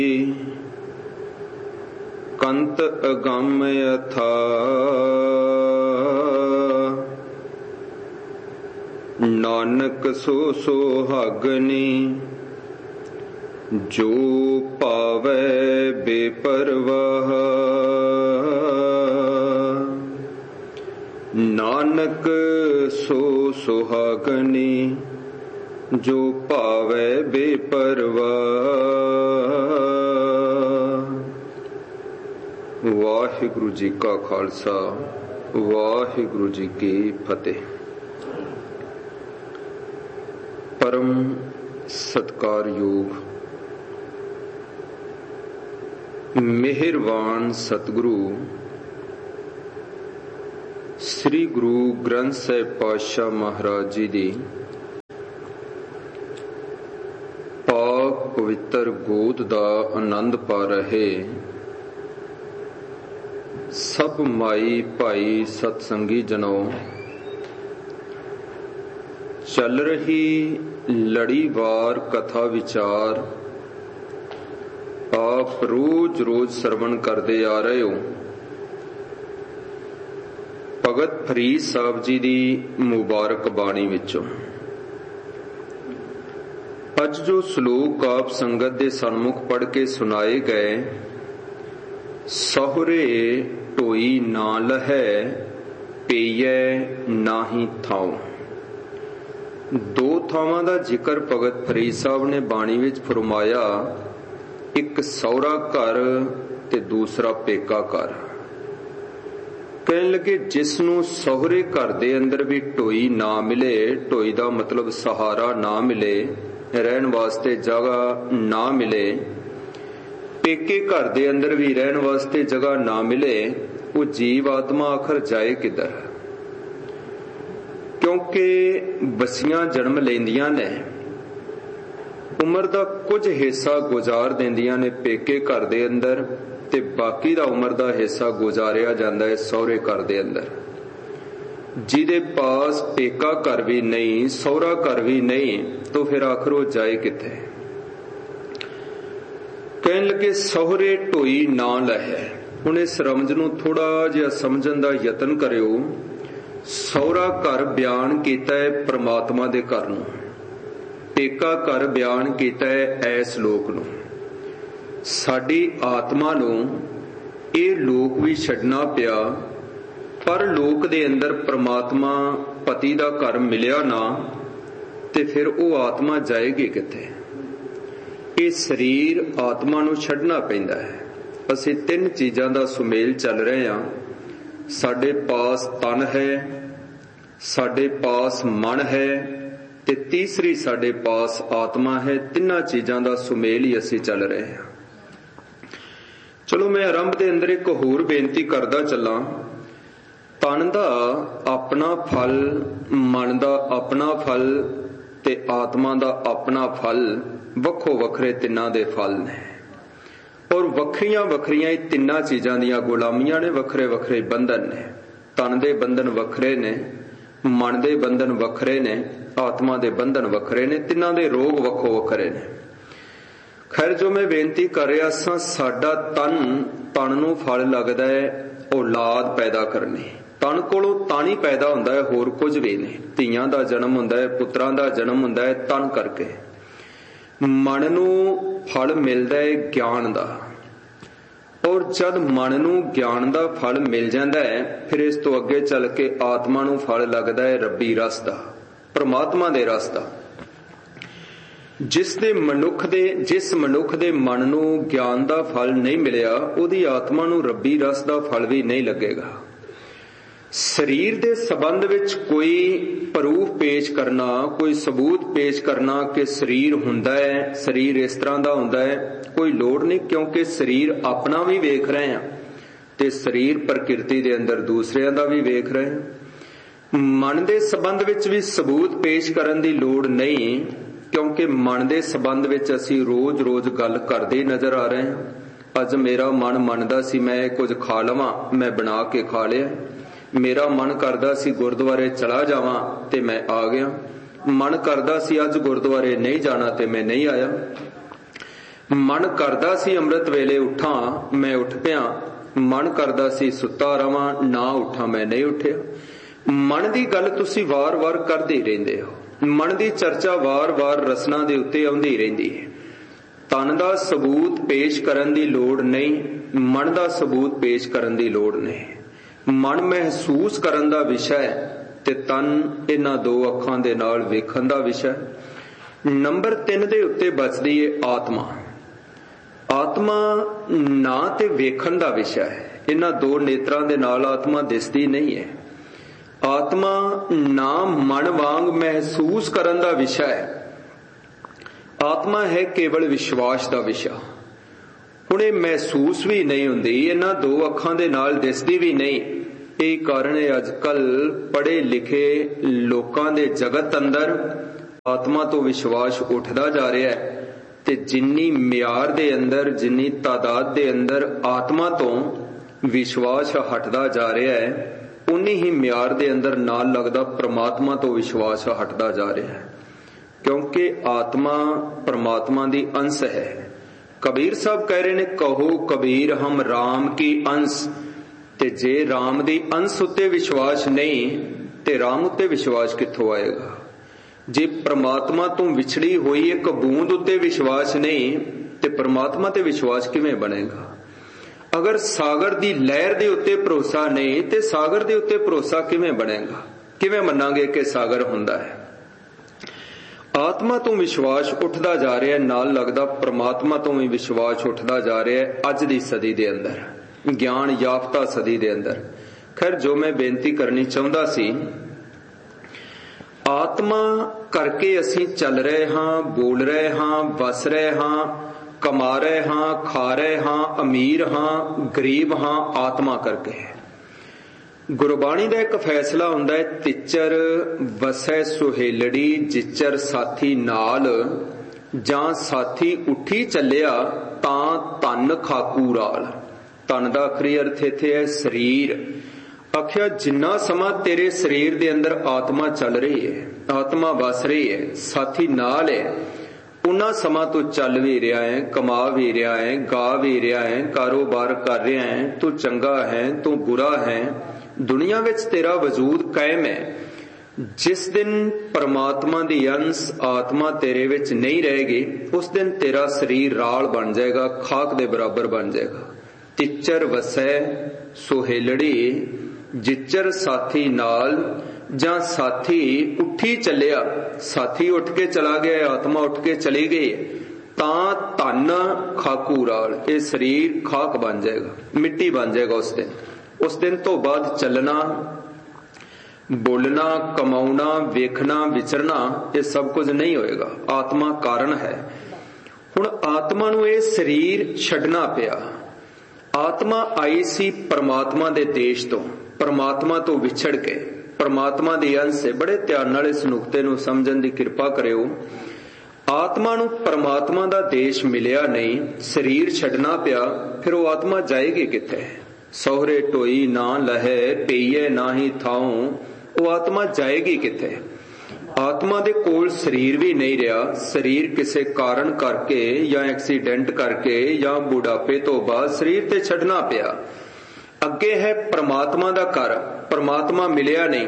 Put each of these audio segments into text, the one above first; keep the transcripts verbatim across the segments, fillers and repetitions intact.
ਕੰਤ ਅਗੰਮ ਅਥਾ ਨਾਨਕ ਸੋ ਸੁਹਾਗਨੀ ਜੋ ਭਾਵੈ ਬੇਪਰਵਾਹ। ਨਾਨਕ ਸੋ ਸੁਹਾਗਨੀ ਜੋ ਭਾਵੈ ਬੇਪਰਵਾਹ। ਵਾਹਿਗੁਰੂ ਜੀ ਕਾ ਖਾਲਸਾ, ਵਾਹਿਗੁਰੂ ਜੀ ਕੀ ਫਤਿਹ। ਪਰਮ ਸਤਿਕਾਰਯੋਗ ਮਿਹਰਬਾਨ ਸਤਿਗੁਰੂ ਸ੍ਰੀ ਗੁਰੂ ਗ੍ਰੰਥ ਸਾਹਿਬ ਪਾਤਸ਼ਾਹ ਮਹਾਰਾਜ ਜੀ ਦੀ ਪਾਕ ਪਵਿੱਤਰ ਗੋਦ ਦਾ ਆਨੰਦ ਪਾ ਰਹੇ ਸਭ ਮਾਈ ਭਾਈ ਸਤਸੰਗੀ ਜਨੋ, ਚੱਲ ਰਹੀ ਲੜੀਵਾਰ ਕਥਾ ਵਿਚਾਰ ਆਪ ਰੋਜ਼ ਰੋਜ਼ ਸਰਵਣ ਕਰਦੇ ਆ ਰਹੇ ਹੋ। ਭਗਤ ਫਰੀਦ ਸਾਹਿਬ ਜੀ ਦੀ ਮੁਬਾਰਕ ਬਾਣੀ ਵਿੱਚੋਂ ਅੱਜ ਜੋ ਸ਼ਲੋਕ ਆਪ ਸੰਗਤ ਦੇ ਸਨਮੁਖ ਪੜ੍ਹ ਕੇ ਸੁਣਾਏ ਗਏ, ਸਹੁਰੇ ਢੋਈ ਨਾ ਲਹੈ ਪਈਐ ਨਾਹੀ ਥਾਉ। ਦੋ ਥਾਵਾਂ ਦਾ ਜ਼ਿਕਰ ਭਗਤ ਫਰੀਦ ਸਾਹਿਬ ਨੇ ਬਾਣੀ ਵਿੱਚ ਫਰਮਾਇਆ, ਇੱਕ ਸਹੁਰਾ ਘਰ ਤੇ ਦੂਸਰਾ ਪੇਕਾ ਘਰ। ਕਹਿਣ ਲੱਗੇ ਜਿਸ ਨੂੰ ਸਹੁਰੇ ਘਰ ਦੇ ਅੰਦਰ ਵੀ ਢੋਈ ਨਾ ਮਿਲੇ, ਢੋਈ ਦਾ ਮਤਲਬ ਸਹਾਰਾ ਨਾ ਮਿਲੇ, ਰਹਿਣ ਵਾਸਤੇ ਜਗ੍ਹਾ ਨਾ ਮਿਲੇ, ਪੇਕੇ ਘਰ ਦੇ ਅੰਦਰ ਵੀ ਰਹਿਣ ਵਾਸਤੇ ਜਗ੍ਹਾ ਨਾ ਮਿਲੇ, ਉਹ ਜੀਵ ਆਤਮਾ ਆਖਰ ਜਾਏ ਕਿੱਧਰ? ਕਿਉਂਕਿ ਬਸੀਆਂ ਜਨਮ ਲੈਂਦੀਆਂ ਨੇ, ਉਮਰ ਦਾ ਕੁਝ ਹਿੱਸਾ ਗੁਜ਼ਾਰ ਦਿੰਦੀਆਂ ਨੇ ਪੇਕੇ ਘਰ ਦੇ ਅੰਦਰ, ਤੇ ਬਾਕੀ ਦਾ ਉਮਰ ਦਾ ਹਿੱਸਾ ਗੁਜ਼ਾਰਿਆ ਜਾਂਦਾ ਹੈ ਸਹੁਰੇ ਘਰ ਦੇ ਅੰਦਰ। ਜਿਹਦੇ ਪਾਸ ਪੇਕਾ ਘਰ ਵੀ ਨਹੀਂ, ਸਹੁਰਾ ਘਰ ਵੀ ਨਹੀਂ, ਤਾਂ ਫਿਰ ਆਖਰ ਉਹ ਜਾਏ ਕਿੱਥੇ? ਕਹਿਣ ਲੱਗੇ ਸਹੁਰੇ ਢੋਈ ਨਾ ਲਹੈ। ਹੁਣ ਇਸ ਰਮਜ ਨੂੰ ਥੋੜਾ ਜਿਹਾ ਸਮਝਣ ਦਾ ਯਤਨ ਕਰਿਓ। ਸਹੁਰਾ ਘਰ ਬਿਆਨ ਕੀਤਾ ਹੈ ਪ੍ਰਮਾਤਮਾ ਦੇ ਘਰ ਨੂੰ, ਪੇਕਾ ਘਰ ਬਿਆਨ ਕੀਤਾ ਹੈ ਐਸ ਲੋਕ ਨੂੰ। ਸਾਡੀ ਆਤਮਾ ਨੂੰ ਇਹ ਲੋਕ ਵੀ ਛੱਡਣਾ ਪਿਆ, ਪਰ ਲੋਕ ਦੇ ਅੰਦਰ ਪ੍ਰਮਾਤਮਾ ਪਤੀ ਦਾ ਘਰ ਮਿਲਿਆ ਨਾ, ਤੇ ਫਿਰ ਉਹ ਆਤਮਾ ਜਾਏਗੀ ਕਿੱਥੇ? ਇਹ ਸਰੀਰ ਆਤਮਾ ਨੂੰ ਛੱਡਣਾ ਪੈਂਦਾ ਹੈ। ਅਸੀਂ ਤਿੰਨ ਚੀਜ਼ਾਂ ਦਾ ਸੁਮੇਲ ਚੱਲ ਰਹੇ ਹਾਂ। ਸਾਡੇ ਪਾਸ ਤਨ ਹੈ, ਸਾਡੇ ਪਾਸ ਮਨ ਹੈ, ਤੇ ਤੀਸਰੀ ਸਾਡੇ ਪਾਸ ਆਤਮਾ ਹੈ। ਤਿੰਨਾਂ ਚੀਜ਼ਾਂ ਦਾ ਸੁਮੇਲ ਹੀ ਅਸੀਂ ਚੱਲ ਰਹੇ ਹਾਂ। ਚਲੋ ਮੈਂ ਆਰੰਭ ਦੇ ਅੰਦਰ ਇੱਕ ਹੋਰ ਬੇਨਤੀ ਕਰਦਾ ਚੱਲਾਂ। ਤਨ ਦਾ ਆਪਣਾ ਫਲ, ਮਨ ਦਾ ਆਪਣਾ ਫਲ ਤੇ ਆਤਮਾ ਦਾ ਆਪਣਾ ਫਲ, ਵੱਖੋ ਵੱਖਰੇ ਤਿੰਨਾਂ ਦੇ ਫਲ ਨੇ, ਔਰ ਵੱਖਰੀਆਂ ਵੱਖਰੀਆਂ ਇਹ ਤਿੰਨਾਂ ਚੀਜ਼ਾਂ ਦੀਆਂ ਗੁਲਾਮੀਆਂ ਨੇ, ਵੱਖਰੇ ਵੱਖਰੇ ਬੰਧਨ ਨੇ। ਤਨ ਦੇ ਬੰਧਨ ਵੱਖਰੇ ਨੇ, ਮਨ ਦੇ ਬੰਧਨ ਵੱਖਰੇ ਨੇ, ਆਤਮਾ ਦੇ ਬੰਧਨ ਵੱਖਰੇ ਨੇ, ਤਿੰਨਾਂ ਦੇ ਰੋਗ ਵੱਖੋ ਵੱਖਰੇ ਨੇ। ਖੈਰ, ਜੋ ਮੈਂ ਬੇਨਤੀ ਕਰ ਰਿਹਾ ਸਾਂ, ਸਾਡਾ ਤਨ, ਤਨ ਨੂੰ ਫਲ ਲੱਗਦਾ ਹੈ ਔਲਾਦ ਪੈਦਾ ਕਰਨੀ। ਤਨ ਕੋਲੋਂ ਤਨ ਹੀ ਪੈਦਾ ਹੁੰਦਾ ਹੈ, ਹੋਰ ਕੁਝ ਵੀ ਨਹੀਂ। ਧੀਆਂ ਦਾ ਜਨਮ ਹੁੰਦਾ ਹੈ, ਪੁੱਤਰਾਂ ਦਾ ਜਨਮ ਹੁੰਦਾ ਹੈ ਤਨ ਕਰਕੇ। ਮਨ ਨੂੰ ਫਲ ਮਿਲਦਾ ਹੈ ਗਿਆਨ ਦਾ, ਔਰ ਜਦ ਮਨ ਨੂੰ ਗਿਆਨ ਦਾ ਫਲ ਮਿਲ ਜਾਂਦਾ ਹੈ, ਫਿਰ ਇਸ ਤੋਂ ਅੱਗੇ ਚੱਲ ਕੇ ਆਤਮਾ ਨੂੰ ਫਲ ਲੱਗਦਾ ਹੈ ਰੱਬੀ ਰਸ ਦਾ, ਪ੍ਰਮਾਤਮਾ ਦੇ ਰਸ ਦਾ। ਜਿਸ ਦੇ ਮਨੁੱਖ ਦੇ ਜਿਸ ਮਨੁੱਖ ਦੇ ਮਨ ਨੂੰ ਗਿਆਨ ਦਾ ਫਲ ਨਹੀਂ ਮਿਲਿਆ, ਉਹਦੀ ਆਤਮਾ ਨੂੰ ਰੱਬੀ ਰਸ ਦਾ ਫਲ ਵੀ ਨਹੀਂ ਲੱਗੇਗਾ। ਸਰੀਰ ਦੇ ਸੰਬੰਧ ਵਿੱਚ ਕੋਈ ਪ੍ਰੂਫ ਪੇਸ਼ ਕਰਨਾ, ਕੋਈ ਸਬੂਤ ਪੇਸ਼ ਕਰਨਾ ਕਿ ਸਰੀਰ ਹੁੰਦਾ ਹੈ, ਸਰੀਰ ਇਸ ਤਰ੍ਹਾਂ ਦਾ ਹੁੰਦਾ ਹੈ, ਕੋਈ ਲੋੜ ਨਹੀਂ, ਕਿਉਂਕਿ ਸਰੀਰ ਆਪਣਾ ਵੀ ਵੇਖ ਰਹੇ ਹਾਂ ਤੇ ਸਰੀਰ ਪ੍ਰਕਿਰਤੀ ਦੇ ਅੰਦਰ ਦੂਸਰਿਆਂ ਦਾ ਵੀ ਵੇਖ ਰਹੇ ਹਾਂ। ਮਨ ਦੇ ਸੰਬੰਧ ਵਿੱਚ ਵੀ ਸਬੂਤ ਪੇਸ਼ ਕਰਨ ਦੀ ਲੋੜ ਨਹੀਂ, ਕਿਉਂਕਿ ਮਨ ਦੇ ਸੰਬੰਧ ਵਿੱਚ ਅਸੀਂ ਰੋਜ਼-ਰੋਜ਼ ਗੱਲ ਕਰਦੇ ਨਜ਼ਰ ਆ ਰਹੇ ਹਾਂ। ਅੱਜ ਮੇਰਾ ਮਨ ਮੰਨਦਾ ਸੀ ਮੈਂ ਕੁਝ ਖਾ ਲਵਾਂ, ਮੈਂ ਬਣਾ ਕੇ ਖਾ ਲਿਆ। ਮੇਰਾ ਮਨ ਕਰਦਾ ਸੀ ਗੁਰਦੁਆਰੇ ਚਲਾ ਜਾਵਾਂ ਤੇ ਮੈਂ ਆ ਗਿਆ। ਮਨ ਕਰਦਾ ਸੀ ਅੱਜ ਗੁਰਦੁਆਰੇ ਨਹੀਂ ਜਾਣਾ ਤੇ ਮੈਂ ਨਹੀਂ ਆਇਆ। ਮਨ ਕਰਦਾ ਸੀ ਅੰਮ੍ਰਿਤ ਵੇਲੇ ਉੱਠਾਂ ਮੈਂ ਉੱਠ ਪਿਆ, ਮਨ ਕਰਦਾ ਸੀ ਸੁੱਤਾ ਰਵਾਂ ਨਾ ਉੱਠਾਂ ਮੈਂ ਨਹੀਂ ਉੱਠਿਆ। ਮਨ ਦੀ ਗੱਲ ਤੁਸੀਂ ਵਾਰ-ਵਾਰ ਕਰਦੇ ਹੀ ਰਹਿੰਦੇ ਹੋ, ਮਨ ਦੀ ਚਰਚਾ ਵਾਰ-ਵਾਰ ਰਸਨਾ ਦੇ ਉੱਤੇ ਆਉਂਦੀ ਰਹਿੰਦੀ ਹੈ। ਤਨ ਦਾ ਸਬੂਤ ਪੇਸ਼ ਕਰਨ ਦੀ ਲੋੜ ਨਹੀਂ, ਮਨ ਦਾ ਸਬੂਤ ਪੇਸ਼ ਕਰਨ ਦੀ ਲੋੜ ਨਹੀਂ। ਮਨ ਮਹਿਸੂਸ ਕਰਨ ਦਾ ਵਿਸ਼ਾ ਹੈ ਤੇ ਤਨ ਇਹਨਾਂ ਦੋ ਅੱਖਾਂ ਦੇ ਨਾਲ ਵੇਖਣ ਦਾ ਵਿਸ਼ਾ। ਨੰਬਰ ਤਿੰਨ ਦੇ ਉੱਤੇ ਬਚਦੀ ਹੈ ਆਤਮਾ। ਆਤਮਾ ਨਾ ਤੇ ਵੇਖਣ ਦਾ ਵਿਸ਼ਾ ਹੈ, ਇਹਨਾਂ ਦੋ ਨੇਤਰਾਂ ਦੇ ਨਾਲ ਆਤਮਾ ਦਿਸਦੀ ਨਹੀਂ ਹੈ। ਆਤਮਾ ਨਾ ਮਨ ਵਾਂਗ ਮਹਿਸੂਸ ਕਰਨ ਦਾ ਵਿਸ਼ਾ ਹੈ, ਆਤਮਾ ਹੈ ਕੇਵਲ ਵਿਸ਼ਵਾਸ ਦਾ ਵਿਸ਼ਾ। ਹੁਣ ਇਹ ਮਹਿਸੂਸ ਵੀ ਨਹੀਂ ਹੁੰਦੀ, ਇਹਨਾਂ ਦੋ ਅੱਖਾਂ ਦੇ ਨਾਲ ਦਿਸਦੀ ਵੀ ਨਹੀਂ। ਇਹ ਕਾਰਨ ਹੈ ਅੱਜ ਕੱਲ ਪੜ੍ਹੇ ਲਿਖੇ ਲੋਕਾਂ ਦੇ ਜਗਤ ਅੰਦਰ ਆਤਮਾ ਤੋਂ ਵਿਸ਼ਵਾਸ ਉੱਠਦਾ ਜਾ ਰਿਹਾ ਹੈ ਤੇ ਜਿੰਨੀ ਮਿਆਰ ਦੇ ਅੰਦਰ, ਜਿੰਨੀ ਤਾਦਾਦ ਦੇ ਅੰਦਰ ਆਤਮਾ ਤੋਂ ਵਿਸ਼ਵਾਸ ਹਟਦਾ ਜਾ ਰਿਹਾ ਹੈ, ਉਨੀ ਹੀ ਮਿਆਰ ਦੇ ਅੰਦਰ ਨਾਲ ਲੱਗਦਾ ਪ੍ਰਮਾਤਮਾ ਤੋਂ ਵਿਸ਼ਵਾਸ ਹਟਦਾ ਜਾ ਰਿਹਾ ਹੈ। ਕਿਉਂਕਿ ਆਤਮਾ ਪ੍ਰਮਾਤਮਾ ਦੀ ਅੰਸ਼ ਹੈ। ਕਬੀਰ ਸਾਹਿਬ ਕਹਿ ਰਹੇ ਨੇ, ਕਹੋ ਕਬੀਰ ਹਮ ਰਾਮ ਕੀ ਅੰਸ਼। ਤੇ ਜੇ ਰਾਮ ਦੀ ਅੰਸ਼ ਉੱਤੇ ਵਿਸ਼ਵਾਸ ਨਹੀਂ ਤੇ ਰਾਮ ਉੱਤੇ ਵਿਸ਼ਵਾਸ ਕਿੱਥੋਂ ਆਏਗਾ? ਜੇ ਪ੍ਰਮਾਤਮਾ ਤੋਂ ਵਿਛੜੀ ਹੋਈ ਇੱਕ ਬੂੰਦ ਉੱਤੇ ਵਿਸ਼ਵਾਸ ਨਹੀਂ ਤੇ ਪ੍ਰਮਾਤਮਾ ਤੇ ਵਿਸ਼ਵਾਸ ਕਿਵੇਂ ਬਣੇਗਾ? ਅਗਰ ਸਾਗਰ ਦੀ ਲਹਿਰ ਦੇ ਉੱਤੇ ਭਰੋਸਾ ਨਹੀਂ ਤੇ ਸਾਗਰ ਦੇ ਉੱਤੇ ਭਰੋਸਾ ਕਿਵੇਂ ਬਣੇਗਾ? ਕਿਵੇਂ ਮੰਨਾਂਗੇ ਕਿ ਸਾਗਰ ਹੁੰਦਾ ਹੈ? ਆਤਮਾ ਤੋਂ ਵਿਸ਼ਵਾਸ ਉੱਠਦਾ ਜਾ ਰਿਹਾ, ਨਾਲ ਲੱਗਦਾ ਪ੍ਰਮਾਤਮਾ ਤੋਂ ਵੀ ਵਿਸ਼ਵਾਸ ਉੱਠਦਾ ਜਾ ਰਿਹਾ ਹੈ ਅੱਜ ਦੀ ਸਦੀ ਦੇ ਅੰਦਰ, ਗਿਆਨ ਯਾਫਤਾ ਸਦੀ ਦੇ ਅੰਦਰ। ਖੈਰ, ਜੋ ਮੈਂ ਬੇਨਤੀ ਕਰਨੀ ਚਾਹੁੰਦਾ ਸੀ, ਆਤਮਾ ਕਰਕੇ ਅਸੀਂ ਚੱਲ ਰਹੇ ਹਾਂ, ਬੋਲ ਰਹੇ ਹਾਂ, ਵਸ ਰਹੇ ਹਾਂ, ਕਮਾ ਰਹੇ ਹਾਂ, ਖਾ ਰਹੇ ਹਾਂ, ਅਮੀਰ ਹਾਂ, ਗਰੀਬ ਹਾਂ, ਆਤਮਾ ਕਰਕੇ। ਗੁਰਬਾਣੀ ਦਾ ਇੱਕ ਫੈਸਲਾ ਹੁੰਦਾ ਹੈ, ਤਿੱਚਰ ਵਸੈ ਸੁਹੇਲੜੀ ਜਿਚਰ ਸਾਥੀ ਨਾਲ, ਜਾਂ ਸਾਥੀ ਉੱਠੀ ਚੱਲਿਆ ਤਾਂ ਧਨ ਖਾਕੂ ਰਾਲ। ਧਨ ਦਾ ਆਖਰੀ ਅਰਥ ਇੱਥੇ ਹੈ ਸਰੀਰ। ਆਖਿਆ ਜਿੰਨਾ ਸਮਾਂ ਤੇਰੇ ਸਰੀਰ ਦੇ ਅੰਦਰ ਆਤਮਾ ਚੱਲ ਰਹੀ ਹੈ, ਆਤਮਾ ਵਸ ਰਹੀ ਹੈ, ਸਾਥੀ ਨਾਲ ਹੈ, ਉਹਨਾਂ ਸਮਾਂ ਤੂੰ ਚੱਲ ਵੀ ਰਿਹਾ ਹੈ, ਕਮਾ ਵੀ ਰਿਹਾ ਹੈ, ਗਾ ਵੀ ਰਿਹਾ ਹੈ, ਕਾਰੋਬਾਰ ਕਰ ਰਿਹਾ ਹੈ, ਤੂੰ ਚੰਗਾ ਹੈ, ਤੂੰ ਬੁਰਾ ਹੈ, ਦੁਨੀਆ ਵਿੱਚ ਤੇਰਾ ਵਜੂਦ ਕਾਇਮ ਹੈ। ਜਿਸ ਦਿਨ ਪਰਮਾਤਮਾ ਦੀ ਅੰਸ਼ ਆਤਮਾ ਤੇਰੇ ਵਿੱਚ ਨਹੀਂ ਰਹੇਗੀ, ਉਸ ਦਿਨ ਤੇਰਾ ਸਰੀਰ ਰਾਲ ਬਣ ਜਾਏਗਾ, ਖਾਕ ਦੇ ਬਰਾਬਰ ਬਣ ਜਾਏਗਾ। ਤਿੱਚਰ ਵਸੈ ਸੁਹੇਲੜੀ ਜਿਚਰ ਸਾਥੀ ਨਾਲ, ਜਾਂ ਸਾਥੀ ਉੱਠੀ ਚੱਲਿਆ, ਸਾਥੀ ਉੱਠ ਕੇ ਚਲਾ ਗਿਆ, ਆਤਮਾ ਉੱਠ ਕੇ ਚਲੀ ਗਈ, ਤਾਂ ਧਨ ਖਾਕੂ ਰਾਲ, ਇਹ ਸਰੀਰ ਖਾਕ ਬਣ ਜਾਏਗਾ, ਮਿੱਟੀ ਬਣ ਜਾਏਗਾ ਉਸ ਦਿਨ। ਉਸ ਦਿਨ ਤੋਂ ਬਾਅਦ ਚੱਲਣਾ, ਬੋਲਣਾ, ਕਮਾਉਣਾ, ਵੇਖਣਾ, ਵਿਚਰਨਾ, ਇਹ ਸਭ ਕੁਝ ਨਹੀਂ ਹੋਏਗਾ। ਆਤਮਾ ਕਾਰਨ ਹੈ। ਹੁਣ ਆਤਮਾ ਨੂੰ ਇਹ ਸਰੀਰ ਛੱਡਣਾ ਪਿਆ। ਆਤਮਾ ਆਈ ਸੀ ਪਰਮਾਤਮਾ ਦੇ ਦੇਸ਼ ਤੋਂ, ਪਰਮਾਤਮਾ ਤੋਂ ਵਿਛੜ ਕੇ, ਪਰਮਾਤਮਾ ਦੀ ਅੰਸ਼ ਹੈ। ਬੜੇ ਧਿਆਨ ਨਾਲ ਇਸ ਨੁਕਤੇ ਨੂੰ ਸਮਝਣ ਦੀ ਕਿਰਪਾ ਕਰਿਓ। ਆਤਮਾ ਨੂੰ ਪਰਮਾਤਮਾ ਦਾ ਦੇਸ਼ ਮਿਲਿਆ ਨਹੀਂ, ਸਰੀਰ ਛੱਡਣਾ ਪਿਆ, ਫਿਰ ਉਹ ਆਤਮਾ ਜਾਏਗੀ ਕਿੱਥੇ? ਸਹੁਰੇ ਢੋਈ ਨਾ ਲਹੇ ਪਈਏ ਨਾਹੀ ਥਾਉ, ਉਹ ਆਤਮਾ ਜਾਏਗੀ ਕਿੱਥੇ? ਆਤਮਾ ਦੇ ਕੋਲ ਸਰੀਰ ਵੀ ਨਹੀਂ ਰਿਹਾ। ਸਰੀਰ ਕਿਸੇ ਕਾਰਨ ਕਰਕੇ ਜਾਂ ਐਕਸੀਡੈਂਟ ਕਰਕੇ ਜਾਂ ਬੁਢਾਪੇ ਤੋਂ ਬਾਅਦ ਸਰੀਰ ਤੇ ਛੱਡਣਾ ਪਿਆ। ਅੱਗੇ ਹੈ ਪਰਮਾਤਮਾ ਦਾ ਘਰ, ਪਰਮਾਤਮਾ ਮਿਲਿਆ ਨਹੀਂ,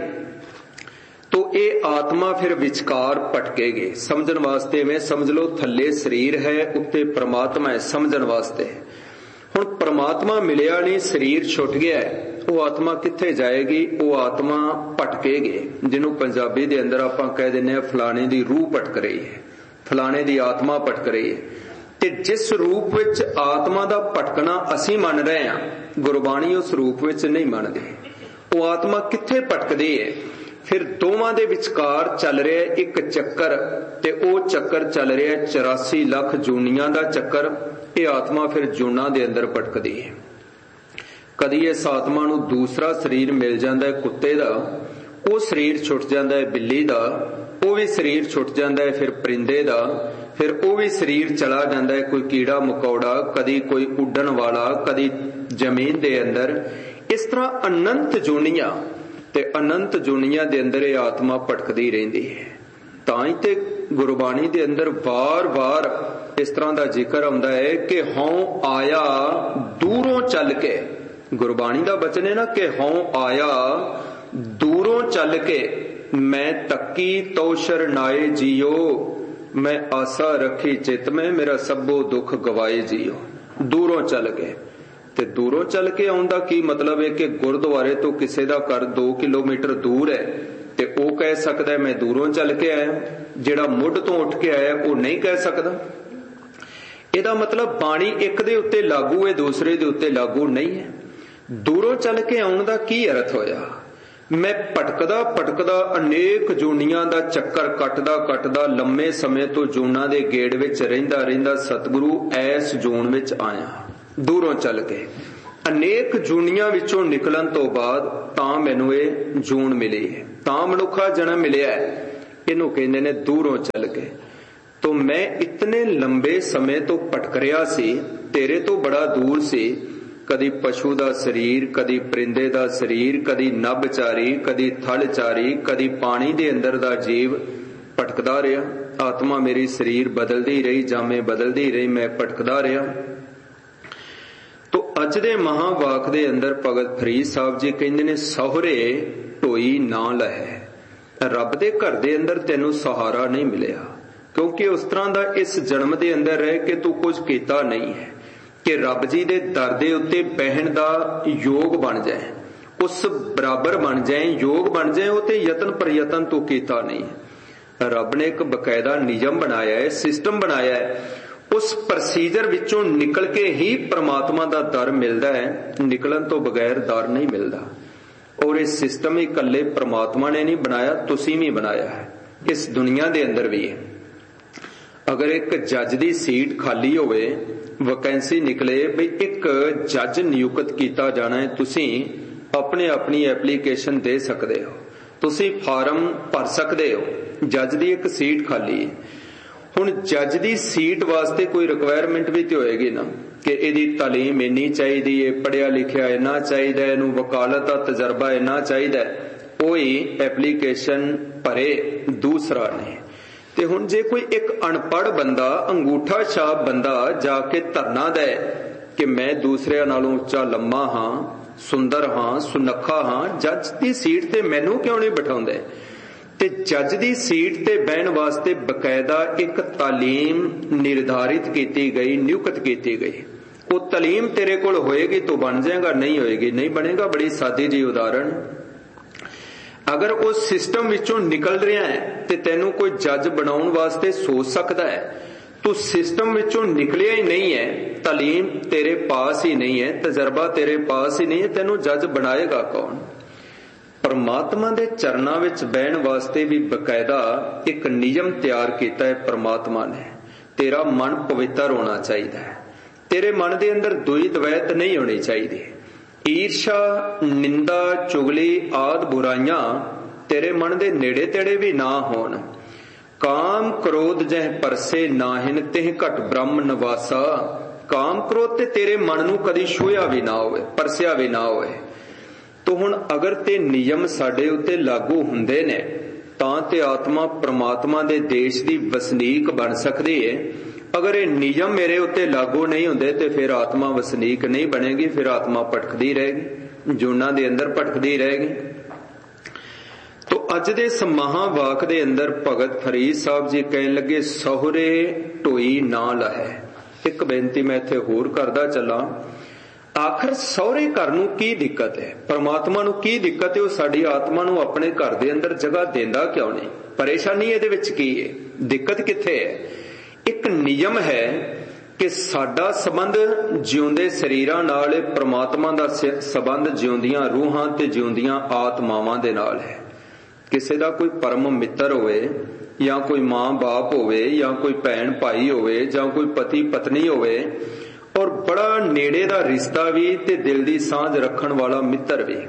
ਤੋ ਇਹ ਆਤਮਾ ਫਿਰ ਵਿਚਕਾਰ ਭਟਕੇਗੀ। ਸਮਝਣ ਵਾਸਤੇ ਐਵੇਂ ਸਮਝ ਲਓ, ਥੱਲੇ ਸਰੀਰ ਹੈ, ਉੱਤੇ ਪਰਮਾਤਮਾ ਹੈ, ਸਮਝਣ ਵਾਸਤੇ। ਹੁਣ ਪਰਮਾਤਮਾ ਮਿਲਿਆ ਨਹੀਂ, ਸਰੀਰ ਛੁੱਟ ਗਿਆ ਹੈ, ਉਹ ਆਤਮਾ ਕਿੱਥੇ ਜਾਏਗੀ? ਉਹ ਆਤਮਾ ਭਟਕੇਗੀ, ਜਿਹਨੂੰ ਪੰਜਾਬੀ ਦੇ ਅੰਦਰ ਆਪਾਂ ਕਹਿ ਦਿੰਦੇ ਹਾਂ ਫਲਾਣੇ ਦੀ ਰੂਹ ਭਟਕ ਰਹੀ ਹੈ, ਫਲਾਣੇ ਦੀ ਆਤਮਾ ਭਟਕ ਰਹੀ ਹੈ। ਤੇ ਜਿਸ ਰੂਪ ਵਿੱਚ ਆਤਮਾ ਦਾ ਭਟਕਣਾ ਅਸੀਂ ਮੰਨ ਰਹੇ ਹਾਂ, ਗੁਰਬਾਣੀ ਉਸ ਰੂਪ ਵਿੱਚ ਨਹੀਂ ਮੰਨਦੀ। ਉਹ ਆਤਮਾ ਕਿੱਥੇ ਭਟਕਦੀ ਹੈ? ਫਿਰ ਦੋਵਾਂ ਦੇ ਵਿਚਕਾਰ ਚੱਲ ਰਿਹਾ ਇੱਕ ਚੱਕਰ, ਤੇ ਉਹ ਚੱਕਰ ਚੱਲ ਰਿਹਾ ਚੁਰਾਸੀ ਲੱਖ ਜੂਨੀਆਂ ਦਾ ਚੱਕਰ। ਇਹ ਆਤਮਾ ਫਿਰ ਜੂਨਾਂ ਦੇ ਅੰਦਰ ਭਟਕਦੀ ਹੈ। ਕਦੀ ਇਸ ਆਤਮਾ ਨੂੰ ਦੂਸਰਾ ਸਰੀਰ ਮਿਲ ਜਾਂਦਾ ਹੈ ਕੁੱਤੇ ਦਾ, ਉਹ ਸਰੀਰ ਛੁੱਟ ਜਾਂਦਾ ਹੈ ਬਿੱਲੀ ਦਾ, ਉਹ ਵੀ ਸਰੀਰ ਛੁੱਟ ਜਾਂਦਾ ਹੈ ਫਿਰ ਪਰਿੰਦੇ ਦਾ, ਫਿਰ ਉਹ ਵੀ ਸਰੀਰ ਚਲਾ ਜਾਂਦਾ ਹੈ ਕੋਈ ਕੀੜਾ ਮਕੌੜਾ, ਕਦੀ ਕੋਈ ਉੱਡਣ ਵਾਲਾ, ਕਦੀ ਜ਼ਮੀਨ ਦੇ ਅੰਦਰ। ਇਸ ਤਰ੍ਹਾਂ ਅਨੰਤ ਜੂਨੀਆਂ, ਤੇ ਅਨੰਤ ਜੂਨੀਆਂ ਦੇ ਅੰਦਰ ਇਹ ਆਤਮਾ ਭਟਕਦੀ ਰਹਿੰਦੀ ਹੈ। ਤਾਂ ਹੀ ਤੇ ਗੁਰਬਾਣੀ ਦੇ ਅੰਦਰ ਵਾਰ-ਵਾਰ इस तरह का जिक्र आउंदा है कि हौं आया दूरों चल के, गुरबाणी का वचन है ना कि हौं आया दूरों चल के, मैं तकी तो शरनाए जियो, मैं आशा रखी चित में, मेरा सबो दुख गवाए जियो। दूरों चल के, ते दूरों चल के आउण दा की मतलब है कि गुरुद्वारे तो किसी का घर दो किलोमीटर दूर है ते वो कह सकता है मैं दूरों चल के आया, जिहड़ा मुढ़ तो उठ के आया वो नहीं कह सकता। इहदा मतलब बाणी एक दे उत्ते लागू है, दूसरे दे उत्ते लागू नहीं है। दूरों चल के आउण दा की अर्थ होया? मैं भटकदा भटकदा अनेक जूनियां दा चक्कर कटदा कटदा लंबे समय तो जूना दे गेड़ विच रहिंदा रहिंदा सतगुरु ऐस जून विच आया। दूरों चल के अनेक जूनियां विचों निकलन तो बाद तां मैनू ये जून मिली है, तां मनुखा जन्म मिलिया है। इहनूं कहंदे ने दूरों चल के। तो मैं इतने लंबे समय तो भटक रहा सी, तेरे तो बड़ा दूर सी। कदी पशु दा शरीर, कदी परिंदे दा शरीर, कदी नभ चारी, कदी थल चारी, कदी पानी दे अंदर दा जीव भटकदा रहा। आत्मा मेरी शरीर बदलदी रही, जामे बदलदी रही, मैं भटकदा रहा। तो अज दे महावाक दे अंदर भगत फरीद साहब जी कहंदे ने सहुरे ढोई ना लहै। रब दे घर दे अंदर तैनू सहारा नहीं मिलिया, क्योंकि उस तरह दा इस जन्म दे अंदर रह के तू कुछ कीता नहीं है कि रब जी दे दर दे उत्ते बहन दा योग बन जाए, उस बराबर बन जाए, योग बन जाए। वो ते यतन प्रयतन तू कीता नहीं है। रब ने एक बकायदा नियम बनाया है, सिस्टम बनाया है। उस प्रोसीजर विचों निकल के ही परमात्मा दा दर मिलदा है, निकलन तो बगैर दर नहीं मिलदा। और इस सिस्टम ही कल्ले परमात्मा ने नहीं बनाया, तुसीं भी बनाया है। इस दुनिया दे अंदर भी है। अगर एक जज दी सीट खाली होवे, वैकेंसी निकले भी एक जज नियुक्त किया जाना है, तुसीं अपने अपनी एप्लीकेशन दे सकते हो, तुसीं फार्म भर सकते हो। जज दी एक सीट खाली है। हुण जज दी सीट वास्ते कोई रिक्वायरमेंट भी तो होएगी ना कि इहदी तालीम इन्नी चाहिदी है, पढ़िया लिखिया इन्ना चाहिदा है, इहनूं वकालत दा तजर्बा इन्ना चाहिदा है। कोई एप्लीकेशन भरे, दूसरा नहीं। ते हुण जे कोई एक अनपढ़ बंदा, अंगूठा छाप बंदा जाके धरना दे कि मैं दूसरिਆਂ नालों उच्चा लम्मा हां, सुंदर हां, सुनखा हां, जज दी सीट ते मैनू क्यों नहीं बिठाउंदे? ते जज दी सीट ते बहन वास्ते बकायदा एक तालीम निर्धारित की गई, नियुक्त की गई। वो तालीम तेरे कोल होएगी तो बन जाएगा, नहीं होएगी नहीं बनेगा। बड़ी सादी जी उदाहरण, अगर उस सिस्टम विचों निकल रहा है ते तेनू कोई जज बनाउण वास्ते सोच सकता है, तू सिस्टम विचों निकलिया ही नहीं है, तालीम तेरे पास ही नहीं है, तजर्बा तेरे पास ही नहीं है, तेनू जज बनाएगा कौन? परमात्मा दे चरनां विच बहण वास्ते भी बकायदा एक नियम तैयार किया है परमात्मा ने। तेरा मन पवित्र होना चाहिए, तेरे मन दे अंदर दुई द्वैत नहीं होनी चाहिए। ईर्षा, निंदा, चुगली आदि बुराइयां तेरे मन दे नेड़े तेड़े भी ना होन। काम क्रोध जह परसे नाहिन तिह घट ब्रह्म निवासा। काम क्रोध ते तेरे मन नू कदी छूया भी ना होवे, परसिया भी ना होवे। तो हुण अगर ते नियम साडे उत्ते लागू हुंदे ने तां ते आत्मा परमात्मा दे देश दी वसनीक बन सकदी है। अगर ये नियम मेरे उत्ते लागू नहीं होंदे ते फिर आत्मा वसनीक नहीं बनेगी, फिर आत्मा भटकदी रहेगी, जूना दे अंदर भटकदी रहेगी। तो अज दे इस महावाक दे अंदर भगत फरीद साहब जी कहन लगे सहुरे ढोई ना लहै। एक बेनती मैं इत्थे होर करदा चला, आखिर सहुरे घर नूं की दिक्कत है, परमात्मा नूं की दिक्कत है? वो साडी आत्मा नूं अपने घर दे अंदर जगह देंदा क्यों नहीं? परेशानी इहदे विच की है? दिक्कत कित्थे है? एक नियम है कि साडा संबंध जिउंदे शरीरां नाल, परमात्मा दा संबंध जिउंदियां रूहां ते जिउंदियां आत्मावां दे नाल है। किसी दा कोई परम मित्र होवे, या कोई मां बाप होवे, या कोई भैन भाई होवे, या कोई पति पत्नी होवे, और बड़ा नेड़े दा रिश्ता भी ते दिल दी सांझ रखण वाला मित्र भी,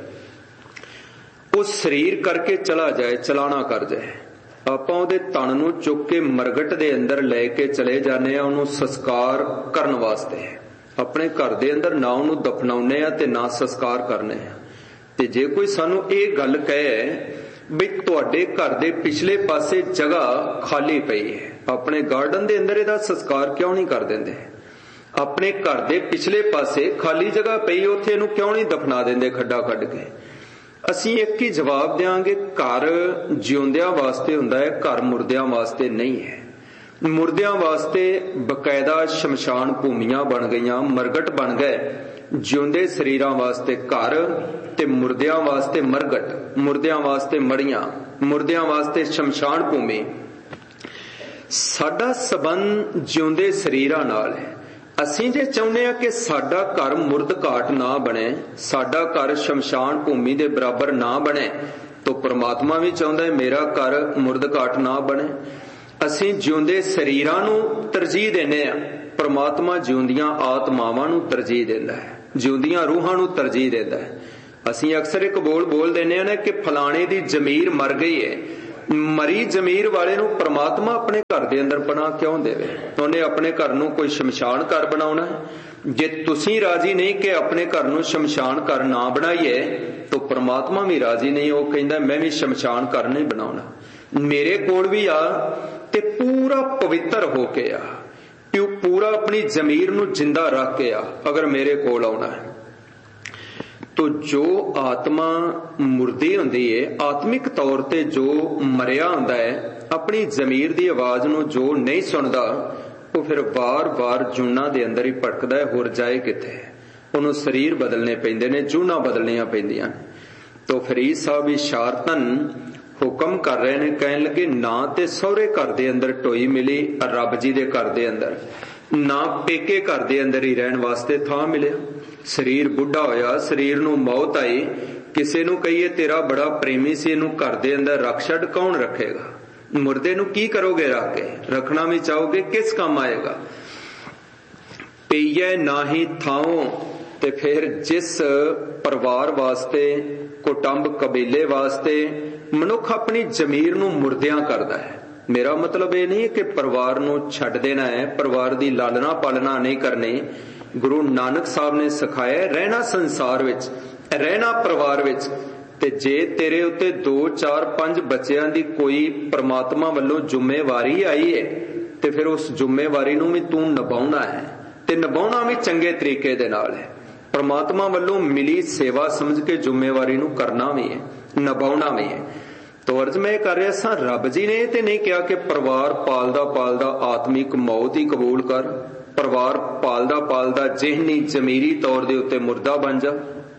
उस शरीर करके चला जाए, चलाना कर जाए, आपां उहदे तन नूं चुक के मरगट दे अंदर लैके चले जाने, उहनूं संस्कार करन वास्ते। अपने घर दे अंदर ना उहनूं दफनाउने आ ते ना संस्कार करने आ। ते जे कोई सानू ये गल कहे ਵੀ ਤੁਹਾਡੇ ਘਰ ਦੇ ਪਿਛਲੇ ਪਾਸੇ ਜਗ੍ਹਾ ਖਾਲੀ ਪਈ ਹੈ, ਆਪਣੇ ਗਾਰਡਨ ਦੇ ਅੰਦਰ ਇਹਦਾ ਸੰਸਕਾਰ ਕਿਉਂ ਨਹੀਂ ਕਰ ਦਿੰਦੇ? ਆਪਣੇ ਘਰ ਦੇ ਪਿਛਲੇ ਪਾਸੇ ਖਾਲੀ ਜਗ੍ਹਾ ਪਈ, ਉੱਥੇ ਇਹਨੂੰ ਕਿਉਂ ਨਹੀਂ ਦਫਨਾ ਦਿੰਦੇ ਖੱਡਾ ਕੱਢ ਕੇ? ਅਸੀਂ ਇੱਕ ਹੀ ਜਵਾਬ ਦਿਆਂਗੇ, ਘਰ ਜਿਉਂਦਿਆਂ ਵਾਸਤੇ ਹੁੰਦਾ ਹੈ, ਘਰ ਮੁਰਦਿਆਂ ਵਾਸਤੇ ਨਹੀਂ ਹੈ। ਮੁਰਦਿਆਂ ਵਾਸਤੇ ਬਕਾਇਦਾ ਸ਼ਮਸ਼ਾਨ ਭੂਮੀਆਂ ਬਣ ਗਈਆਂ, ਮਰਗਟ ਬਣ ਗਏ। ਜਿਉਂਦੇ ਸਰੀਰਾਂ ਵਾਸਤੇ ਘਰ ਤੇ ਮੁਰਦਿਆਂ ਵਾਸਤੇ ਮਰਗਟ, ਮੁਰਦਿਆਂ ਵਾਸਤੇ ਮੜੀਆਂ, ਮੁਰਦਿਆਂ ਵਾਸਤੇ ਸ਼ਮਸ਼ਾਨ ਭੂਮੀ। ਸਾਡਾ ਸੰਬੰਧ ਜਿਉਂਦੇ ਸਰੀਰਾਂ ਨਾਲ ਹੈ। ਅਸੀਂ ਜੇ ਚਾਹੁੰਦੇ ਹਾਂ ਕਿ ਸਾਡਾ ਘਰ ਮੁਰਦ ਘਾਟ ਨਾ ਬਣੇ, ਸਾਡਾ ਘਰ ਸ਼ਮਸ਼ਾਨ ਭੂਮੀ ਦੇ ਬਰਾਬਰ ਨਾ ਬਣੇ, ਤਾਂ ਪ੍ਰਮਾਤਮਾ ਵੀ ਚਾਹੁੰਦਾ ਹੈ ਮੇਰਾ ਘਰ ਮੁਰਦ ਘਾਟ ਨਾ ਬਣੇ। ਅਸੀਂ ਜਿਉਂਦੇ ਸਰੀਰਾਂ ਨੂੰ ਤਰਜੀਹ ਦਿੰਦੇ ਹਾਂ, ਪ੍ਰਮਾਤਮਾ ਜਿਉਂਦੀਆਂ ਆਤਮਾਵਾਂ ਨੂੰ ਤਰਜੀਹ ਦਿੰਦਾ ਹੈ, ਜਿਉਂਦੀਆਂ ਰੂਹਾਂ ਨੂੰ ਤਰਜੀਹ ਦਿੰਦਾ ਹੈ। ਅਸੀਂ ਅਕਸਰ ਇੱਕ ਬੋਲ ਬੋਲ ਦਿੰਦੇ ਹਾਂ ਨਾ ਕਿ ਫਲਾਣੇ ਦੀ ਜ਼ਮੀਰ ਮਰ ਗਈ ਹੈ। ਮਰੀ ਜ਼ਮੀਰ ਵਾਲੇ ਨੂੰ ਪ੍ਰਮਾਤਮਾ ਆਪਣੇ ਘਰ ਦੇ ਅੰਦਰ ਪਨਾਹ ਕਿਉਂ ਦੇਵੇ? ਉਹਨੇ ਆਪਣੇ ਘਰ ਨੂੰ ਕੋਈ ਸ਼ਮਸ਼ਾਨ ਘਰ ਬਣਾਉਣਾ ਹੈ। ਜੇ ਤੁਸੀਂ ਰਾਜੀ ਨਹੀਂ ਕਿ ਆਪਣੇ ਘਰ ਨੂੰ ਸ਼ਮਸ਼ਾਨ ਘਰ ਨਾ ਬਣਾਈਏ, ਤਾਂ ਪ੍ਰਮਾਤਮਾ ਵੀ ਰਾਜੀ ਨਹੀਂ। ਉਹ ਕਹਿੰਦਾ ਮੈਂ ਵੀ ਸ਼ਮਸ਼ਾਨ ਘਰ ਨਹੀਂ ਬਣਾਉਣਾ, ਮੇਰੇ ਕੋਲ ਵੀ ਆ ਤੇ ਪੂਰਾ ਪਵਿੱਤਰ ਹੋ ਕੇ ਆ, ਪੂਰਾ ਆਪਣੀ ਜ਼ਮੀਰ ਨੂੰ ਜਿੰਦਾ ਰੱਖ ਕੇ ਆ ਅਗਰ ਮੇਰੇ ਕੋਲ ਆਉਣਾ ਹੈ। ਤੋ ਜੋ ਆਤਮਾ ਮੁਰਦੀ ਹੁੰਦੀ ਹੈ, ਆਤਮਿਕ ਤੌਰ ਤੇ ਜੋ ਮਰਿਆ ਹੁੰਦਾ ਹੈ, ਆਪਣੀ ਜ਼ਮੀਰ ਦੀ ਆਵਾਜ਼ ਨੂੰ ਜੋ ਨਹੀਂ ਸੁਣਦਾ, ਉਹ ਫਿਰ ਵਾਰ-ਵਾਰ ਜੂਨਾਂ ਦੇ ਅੰਦਰ ਹੀ ਭਟਕਦਾ ਹੈ, ਹੋਰ ਜਾਏ ਕਿੱਥੇ? ਉਹਨੂੰ ਸਰੀਰ ਬਦਲਨੇ ਪੈਂਦੇ ਨੇ, ਜੂਨਾਂ ਬਦਲਣੀਆਂ ਪੈਂਦੀਆਂ ਨੇ। ਤੋ ਫਰੀਦ ਸਾਹਿਬ ਇਸ਼ਾਰਤਨ ਹੁਕਮ ਕਰ ਰਹੇ ਨੇ, ਕਹਿਣ ਲੱਗੇ ਨਾ ਤੇ ਸਹੁਰੇ ਘਰ ਦੇ ਅੰਦਰ ਢੋਈ ਮਿਲੀ ਰੱਬ ਜੀ ਦੇ ਘਰ ਦੇ ਅੰਦਰ, ਨਾ ਪੇਕੇ ਘਰ ਦੇ ਅੰਦਰ ਹੀ ਰਹਿਣ ਵਾਸਤੇ ਥਾਂ ਮਿਲਿਆ। ਸਰੀਰ ਬੁੱਢਾ ਹੋਇਆ, ਸਰੀਰ ਨੂੰ ਮੌਤ ਆਈ, ਕਿਸੇ ਨੂੰ ਕਹੀਏ ਤੇਰਾ ਬੜਾ ਪ੍ਰੇਮੀ ਸੀ, ਇਹਨੂੰ ਘਰ ਦੇ ਅੰਦਰ ਰੱਖ ਛੱਡ, ਕੌਣ ਰੱਖੇਗਾ? ਮੁਰਦੇ ਨੂੰ ਕੀ ਕਰੋਗੇ ਰੱਖ ਕੇ? ਰੱਖਣਾ ਵੀ ਚਾਹੋਗੇ, ਕਿਸ ਕੰਮ ਆਏਗਾ? ਪਈਏ ਨਾਹੀ ਥਾਉ, ਤੇ ਫਿਰ ਜਿਸ ਪਰਿਵਾਰ ਵਾਸਤੇ, ਕੁਟੰਬ ਕਬੀਲੇ ਵਾਸਤੇ ਮਨੁੱਖ ਆਪਣੀ ਜ਼ਮੀਰ ਨੂੰ ਮੁਰਦਿਆਂ ਕਰਦਾ ਹੈ। ਮੇਰਾ ਮਤਲਬ ਇਹ ਨਹੀਂ ਕਿ ਪਰਿਵਾਰ ਨੂੰ ਛੱਡ ਦੇਣਾ ਹੈ, ਪਰਿਵਾਰ ਦੀ ਲਾਲਣਾ ਪਾਲਣਾ ਨਹੀਂ ਕਰਨੀ। ਗੁਰੂ ਨਾਨਕ ਸਾਹਿਬ ਨੇ ਸਿਖਾਇਆ ਰਹਿਣਾ ਸੰਸਾਰ ਵਿੱਚ, ਰਹਿਣਾ ਪਰਿਵਾਰ ਵਿੱਚ। ਤੇ ਜੇ ਤੇਰੇ ਉੱਤੇ ਦੋ ਚਾਰ ਪੰਜ ਬੱਚਿਆਂ ਦੀ ਕੋਈ ਪ੍ਰਮਾਤਮਾ ਵੱਲੋਂ ਜ਼ਿੰਮੇਵਾਰੀ ਆਈ ਹੈ, ਤੇ ਫਿਰ ਉਸ ਜ਼ਿੰਮੇਵਾਰੀ ਨੂੰ ਵੀ ਤੂੰ ਨਿਭਾਉਣਾ ਹੈ, ਤੇ ਨਿਭਾਉਣਾ ਵੀ ਚੰਗੇ ਤਰੀਕੇ ਦੇ ਨਾਲ ਹੈ। ਪ੍ਰਮਾਤਮਾ ਵੱਲੋਂ ਮਿਲੀ ਸੇਵਾ ਸਮਝ ਕੇ ਜ਼ਿੰਮੇਵਾਰੀ ਨੂੰ ਕਰਨਾ ਵੀ ਹੈ, ਨਿਭਾਉਣਾ ਵੀ ਹੈ। ਤੋ ਅਰਜ਼ ਮੈਂ ਕਰ ਰਿਹਾ ਸਾਂ, ਰੱਬ ਜੀ ਨੇ ਇਹ ਤੇ ਨਹੀਂ ਕਿਹਾ ਕਿ ਪਰਿਵਾਰ ਪਾਲਦਾ ਪਾਲਦਾ ਆਤਮਿਕ ਮੌਤ ਹੀ ਕਬੂਲ ਕਰ, ਪਰਿਵਾਰ ਪਾਲਦਾ ਪਾਲਦਾ ਜਿਹਨੀ ਜ਼ਮੀਰੀ ਤੌਰ ਦੇ ਉੱਤੇ ਮੁਰਦਾ ਬਣ ਜਾ।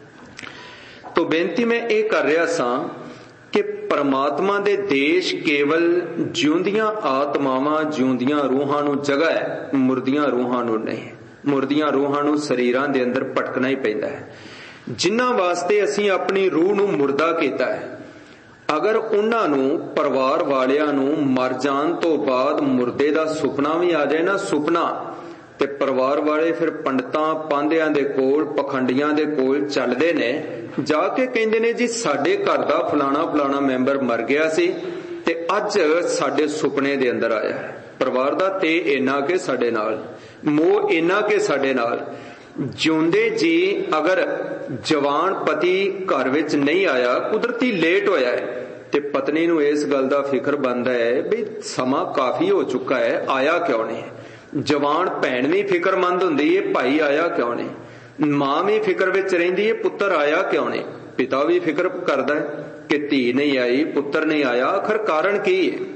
ਤੋ ਬੇਨਤੀ ਮੈਂ ਇਹ ਕਰ ਰਿਹਾ ਸਾਂ ਕਿ ਪਰਮਾਤਮਾ ਦੇ ਦੇਸ਼ ਕੇਵਲ ਜਿਉਂਦੀਆਂ ਆਤਮਾਵਾਂ, ਜਿਉਂਦੀਆਂ ਰੂਹਾਂ ਨੂੰ ਜਗ੍ਹਾ ਹੈ, ਮੁਰਦੀਆਂ ਰੂਹਾਂ ਨੂੰ ਨਹੀਂ। ਮੁਰਦੀਆਂ ਰੂਹਾਂ ਨੂੰ ਸਰੀਰਾਂ ਦੇ ਅੰਦਰ ਭਟਕਣਾ ਹੀ ਪੈਂਦਾ ਹੈ। ਜਿਨ੍ਹਾਂ ਵਾਸਤੇ ਅਸੀਂ ਆਪਣੀ ਰੂਹ ਨੂੰ ਮੁਰਦਾ ਕੀਤਾ ਹੈ, ਅਗਰ ਉਹਨਾਂ ਨੂੰ, ਪਰਿਵਾਰ ਵਾਲਿਆਂ ਨੂੰ ਮਰ ਜਾਣ ਤੋਂ ਬਾਅਦ ਮੁਰਦੇ ਦਾ ਸੁਪਨਾ ਵੀ ਆ ਜਾਏ ਨਾ, ਸੁਪਨਾ, ਤੇ ਪਰਿਵਾਰ ਵਾਲੇ ਫਿਰ ਪੰਡਤਾਂ ਪਾਂਧਿਆਂ ਦੇ ਕੋਲ, ਪਖੰਡੀਆਂ ਦੇ ਕੋਲ ਚੱਲਦੇ ਨੇ, ਜਾ ਕੇ ਕਹਿੰਦੇ ਨੇ ਜੀ ਸਾਡੇ ਘਰ ਦਾ ਫਲਾਣਾ ਫਲਾਣਾ ਮੈਂਬਰ ਮਰ ਗਿਆ ਸੀ ਤੇ ਅੱਜ ਸਾਡੇ ਸੁਪਨੇ ਦੇ ਅੰਦਰ ਆਇਆ। ਪਰਿਵਾਰ ਦਾ ਤੇ ਇੰਨਾ ਕਿ ਸਾਡੇ ਨਾਲ ਮੋਹ, ਇੰਨਾ ਕਿ ਸਾਡੇ ਨਾਲ ਜਿਉਂਦੇ ਜੀ ਅਗਰ ਜਵਾਨ ਪਤੀ ਘਰ ਵਿੱਚ ਨਹੀਂ ਆਇਆ, ਕੁਦਰਤੀ ਲੇਟ ਹੋਇਆ ਹੈ, ਤੇ ਪਤਨੀ ਨੂੰ ਇਸ ਗੱਲ ਦਾ ਫਿਕਰ ਬਣਦਾ ਹੈ ਵੀ ਸਮਾਂ ਕਾਫੀ ਹੋ ਚੁੱਕਾ ਹੈ, ਆਇਆ ਕਿਉਂ ਨਹੀਂ? ਜਵਾਨ ਭੈਣ ਵੀ ਫਿਕਰਮੰਦ ਹੁੰਦੀ ਹੈ, ਭਾਈ ਆਇਆ ਕਿਉਂ ਨਹੀਂ? ਮਾਂ ਵੀ ਫਿਕਰ ਵਿੱਚ ਰਹਿੰਦੀ ਹੈ, ਪੁੱਤਰ ਆਇਆ ਕਿਉਂ ਨਹੀਂ? ਪਿਤਾ ਵੀ ਫਿਕਰ ਕਰਦਾ ਹੈ ਕਿ ਧੀ ਨਹੀਂ ਆਈ, ਪੁੱਤਰ ਨਹੀਂ ਆਇਆ, ਆਖਰ ਕਾਰਨ ਕੀ ਹੈ?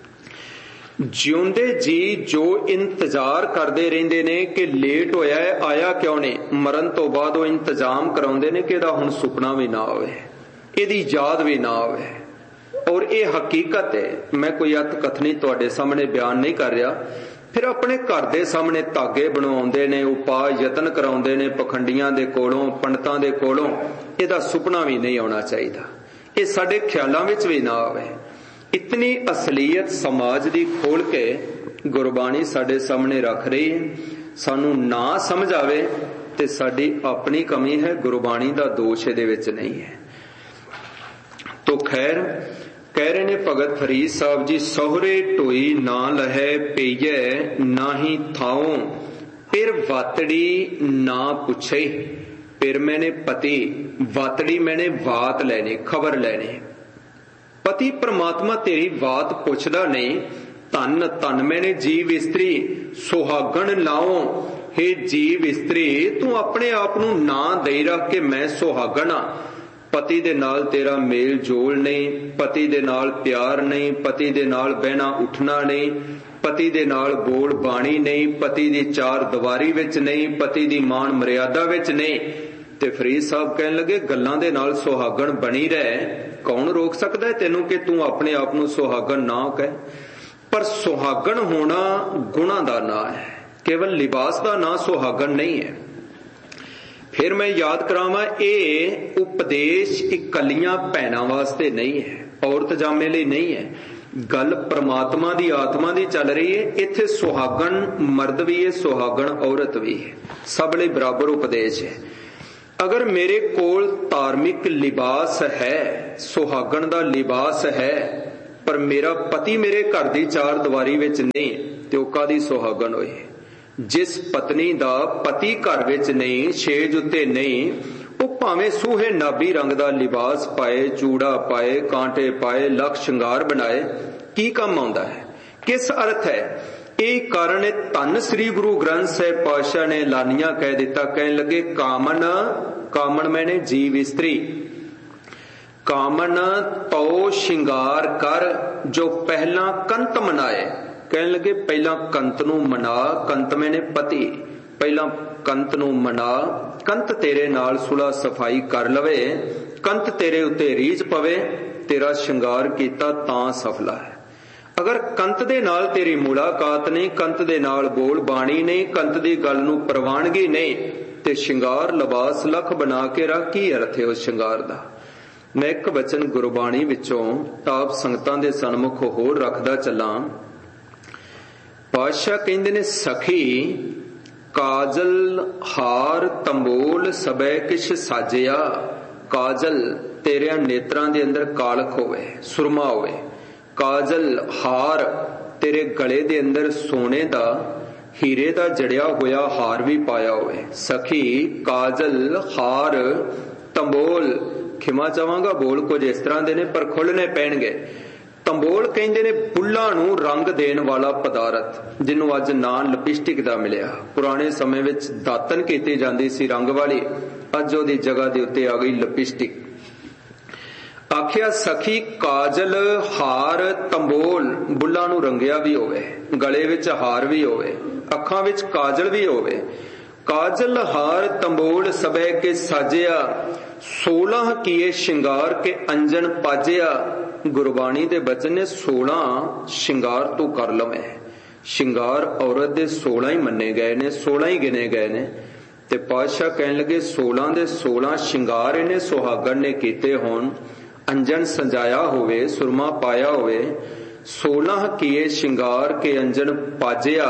ਜਿਉਂਦੇ ਜੀ ਜੋ ਇੰਤਜ਼ਾਰ ਕਰਦੇ ਰਹਿੰਦੇ ਨੇ ਕਿ ਲੇਟ ਹੋਇਆ ਹੈ, ਆਇਆ ਕਿਉਂ ਨਹੀਂ, ਮਰਨ ਤੋਂ ਬਾਅਦ ਉਹ ਇੰਤਜ਼ਾਮ ਕਰਾਉਂਦੇ ਨੇ ਕਿ ਇਹਦਾ ਹੁਣ ਸੁਪਨਾ ਵੀ ਨਾ ਆਵੇ, ਇਹਦੀ ਯਾਦ ਵੀ ਨਾ ਆਵੇ। ਔਰ ਇਹ ਹਕੀਕਤ ਹੈ, ਮੈਂ ਕੋਈ ਅਤ ਕਥਨੀ ਤੁਹਾਡੇ ਸਾਹਮਣੇ ਬਿਆਨ ਨਹੀਂ ਕਰ ਰਿਹਾ। ਫਿਰ ਆਪਣੇ ਘਰ ਦੇ ਸਾਹਮਣੇ ਧਾਗੇ ਬਣਵਾਉਂਦੇ ਨੇ, ਉਪਾਅ ਯਤਨ ਕਰਾਉਂਦੇ ਨੇ ਪਖੰਡੀਆਂ ਦੇ ਕੋਲੋਂ, ਪੰਡਤਾਂ ਦੇ ਕੋਲੋਂ। ਇਹਦਾ ਸੁਪਨਾ ਵੀ ਨਹੀਂ ਆਉਣਾ ਚਾਹੀਦਾ, ਇਹ ਸਾਡੇ ਖਿਆਲਾਂ ਵਿੱਚ ਵੀ ਨਾ ਆਵੇ। ਇਤਨੀ ਅਸਲੀਅਤ ਸਮਾਜ ਦੀ ਖੋਲ ਕੇ ਗੁਰਬਾਣੀ ਸਾਡੇ ਸਾਹਮਣੇ ਰੱਖ ਰਹੀ ਹੈ। ਸਾਨੂੰ ਨਾ ਸਮਝ ਆਵੇ ਤੇ ਸਾਡੀ ਆਪਣੀ ਕਮੀ ਹੈ, ਗੁਰਬਾਣੀ ਦਾ ਦੋਸ਼ ਇਹਦੇ ਵਿੱਚ ਨਹੀਂ ਹੈ। ਤੋ ਖੈਰ ਕਹਿ ਰਹੇ ਨੇ ਭਗਤ ਫਰੀਦ ਸਾਹਿਬ ਜੀ, ਸਹੁਰੇ ਢੋਈ ਨਾ ਲਹੈ ਪਈਐ ਨਾਹੀ ਥਾਉ, ਫਿਰ ਵਾਤੜੀ ਨਾ ਪੁੱਛੇ। ਫਿਰ ਮੈਨੇ ਪਤੀ, ਵਾਤੜੀ ਮੈਨੇ ਬਾਤ ਲੈਣੀ, ਖਬਰ ਲੈਣੀ। पति परमात्मा तेरी बात पुछदा नहीं। धन धन मैंने जीव इस्त्री सुहागण लाओ। हे जीव इस्त्री तू अपने आप नू ना दे रख के मैं सुहागण आ। पति दे नाल तेरा मेल जोल नहीं, पति दे नाल प्यार नहीं, पति दे नाल बहना उठना नहीं, पति दे नाल बोल बाणी नहीं, पति दी चार दीवारी विच नहीं, पति दी मान मर्यादा विच नहीं। ते फरीद साहब कहन लगे गल्लां दे नाल सुहागण बनी रहे, कौन रोक सकदा है तेनू कि तू अपने आप नू सुहागण ना कह। पर सुहागण होना गुणा दा ना है, केवल लिबास दा ना सुहागण नहीं है। फिर मैं याद करावां ये उपदेश इकल्लियां भैणां वास्ते नहीं है, औरत जामे लई नहीं है। गल परमात्मा दी आत्मा दी चल रही है। इत्थे सुहागण मर्द भी है, सुहागण औरत भी है, सब लई बराबर उपदेश है। अगर मेरे कोल धार्मिक लिबास है, सुहागण दा लिबास है, पर मेरा पति मेरे घर दी चार दीवारी विच नहीं, ते ओह कादी सुहागण होए। जिस पत्नी दा पति घर विच नहीं, छेज उत्ते नहीं, ਉਹ ਭਾਵੇਂ ਸੂਹੇ ਨਾਭੀ रंग ਦਾ ਲਿਬਾਸ ਪਾਏ, ਚੂੜਾ ਪਾਏ, ਕਾਂਟੇ ਪਾਏ, ਲੱਖ ਸ਼ਿੰਗਾਰ ਬਣਾਏ, ਕੀ ਕੰਮ ਆਉਂਦਾ ਹੈ, ਕਿਸ ਅਰਥ ਹੈ। ਇਹ ਕਾਰਨ ਧੰਨ ਸ੍ਰੀ ਗੁਰੂ ਗ੍ਰੰਥ ਸਾਹਿਬ ਪਾਤਸ਼ਾਹ ਨੇ ਲਾਨੀਆਂ ਕਹਿ ਦਿੱਤਾ। ਕਹਿਣ ਲੱਗੇ ਕਾਮਨ ਕਾਮਨ ਮੈਨੇ ਜੀਵ ਇਸਤਰੀ, ਕਾਮਨ ਤੋ ਸ਼ਿੰਗਾਰ ਕਰ ਜੋ ਪਹਿਲਾਂ ਕੰਤ ਮਨਾਏ। ਕਹਿਣ ਲੱਗੇ ਪਹਿਲਾਂ ਕੰਤ ਨੂੰ ਮਨਾ, ਕੰਤ ਮੈਨੇ ਪਤੀ, ਪਹਿਲਾਂ ਕੰਤ ਨੂੰ ਮਨਾ, ਕੰਤ ਤੇਰੇ ਨਾਲ ਸੁਲਾ ਸਫਾਈ ਕਰ ਲਵੇ, ਕੰਤ ਤੇਰੇ ਉੱਤੇ ਰੀਝ ਪਵੇ, ਤੇਰਾ ਸ਼ਿੰਗਾਰ ਕੀਤਾ ਤਾਂ ਸਫਲਾ ਹੈ। ਅਗਰ ਕੰਤ ਦੇ ਨਾਲ ਤੇਰੀ ਮੁਲਾਕਾਤ ਨਹੀਂ, ਕੰਤ ਦੇ ਨਾਲ ਬੋਲ ਬਾਣੀ ਨਹੀਂ, ਕੰਤ ਦੀ ਗੱਲ ਨੂੰ ਪ੍ਰਵਾਨਗੀ ਨਹੀਂ, ਤੇ ਸ਼ਿੰਗਾਰ ਲਿਬਾਸ ਲੱਖ ਬਣਾ ਕੇ ਰੱਖ, ਕੀ ਅਰਥ ਹੈ ਉਸ ਸ਼ਿੰਗਾਰ ਦਾ। ਮੈਂ ਇੱਕ ਵਚਨ ਗੁਰਬਾਣੀ ਵਿੱਚੋਂ ਆਪ ਸੰਗਤਾਂ ਦੇ ਸਨਮੁਖ ਹੋਰ ਰੱਖਦਾ ਚੱਲਾਂ। ਪਾਤਸ਼ਾਹ ਕਹਿੰਦੇ ਨੇ ਸਖੀ ਕਾਜਲ ਹਾਰ ਤੰਬੋਲ ਸਬੈ ਕਿਛ ਸਾਜਿਆ। ਕਾਜਲ ਤੇਰਿਆਂ ਨੇਤਰਾਂ ਦੇ ਅੰਦਰ ਕਾਲਖ ਹੋਵੇ, ਸੁਰਮਾ ਹੋਵੇ। ਕਾਜਲ ਹਾਰ ਤੇਰੇ ਗਲੇ ਦੇ ਅੰਦਰ ਸੋਨੇ ਦਾ ਹੀਰੇ ਦਾ ਜੜਿਆ ਹੋਇਆ ਹਾਰ ਵੀ ਪਾਇਆ ਹੋਵੇ। ਸਖੀ ਕਾਜਲ ਹਾਰ ਤੰਬੋਲ, ਖਿਮਾ ਚਾਹਾਂਗਾ ਬੋਲ ਕੁਝ ਇਸ ਤਰ੍ਹਾਂ ਦੇ ਨੇ ਪਰ ਖੁੱਲ੍ਹਣੇ ਪੈਣਗੇ। ਤੰਬੋਲ ਕਹਿੰਦੇ ਨੇ ਬੁੱਲਾਂ ਨੂੰ ਰੰਗ ਦੇਣ ਵਾਲਾ ਪਦਾਰਥ, ਜਿਹਨੂੰ ਅੱਜ ਨਾਂ ਲਿਪਸਟਿਕ ਦਾ ਮਿਲਿਆ। ਪੁਰਾਣੇ ਸਮੇਂ ਵਿੱਚ ਦਾਤਨ ਕੀਤੀ ਜਾਂਦੀ ਸੀ ਰੰਗ ਵਾਲੀ, ਅੱਜ ਉਹਦੀ ਜਗ੍ਹਾ ਦੇ ਉੱਤੇ ਆ ਗਈ ਲਿਪਸਟਿਕ। ਆਖਿਆ ਸਖੀ ਕਾਜਲ ਹਾਰ ਤੰਬੋਲ, ਬੁੱਲਾਂ ਨੂੰ ਰੰਗਿਆ ਵੀ ਹੋਵੇ, ਗਲੇ ਵਿੱਚ ਹਾਰ ਵੀ ਹੋਵੇ, ਅੱਖਾਂ ਵਿੱਚ ਕਾਜਲ ਵੀ ਹੋਵੇ। ਕਾਜਲ ਹਾਰ ਤੰਬੋਲ ਸਬੈ ਕੇ ਸਾਜਿਆ, ਸੋਲਾਂ ਕੀਏ ਸ਼ਿੰਗਾਰ ਕੇ ਅੰਜਨ ਪਾਜਿਆ। ਗੁਰਬਾਣੀ ਦੇ ਬਚਨ ਨੇ ਸੋਲਾਂ ਸ਼ਿੰਗਾਰ ਤੂੰ ਕਰ ਲਵੇਂ। ਸ਼ਿੰਗਾਰ ਔਰਤ ਦੇ ਸੋਲਾਂ ਹੀ ਮੰਨੇ ਗਏ ਨੇ, ਸੋਲਾਂ ਹੀ ਗਿਣੇ ਗਏ ਨੇ। ਤੇ ਪਾਤਸ਼ਾਹ ਕਹਿਣ ਲੱਗੇ ਸੋਲਾਂ ਦੇ ਸੋਲਾਂ ਸ਼ਿੰਗਾਰ ਇਹਨੇ ਸੁਹਾਗਣ ਨੇ ਕੀਤੇ ਹੋਣ, ਅੰਜਨ ਸਜਾਇਆ ਹੋਵੇ, ਸੁਰਮਾ ਪਾਇਆ ਹੋਵੇ। ਸੋਲਾਂ ਕੀਏ ਸ਼ਿੰਗਾਰ ਕੇ ਅੰਜਨ ਪਾਜਿਆ,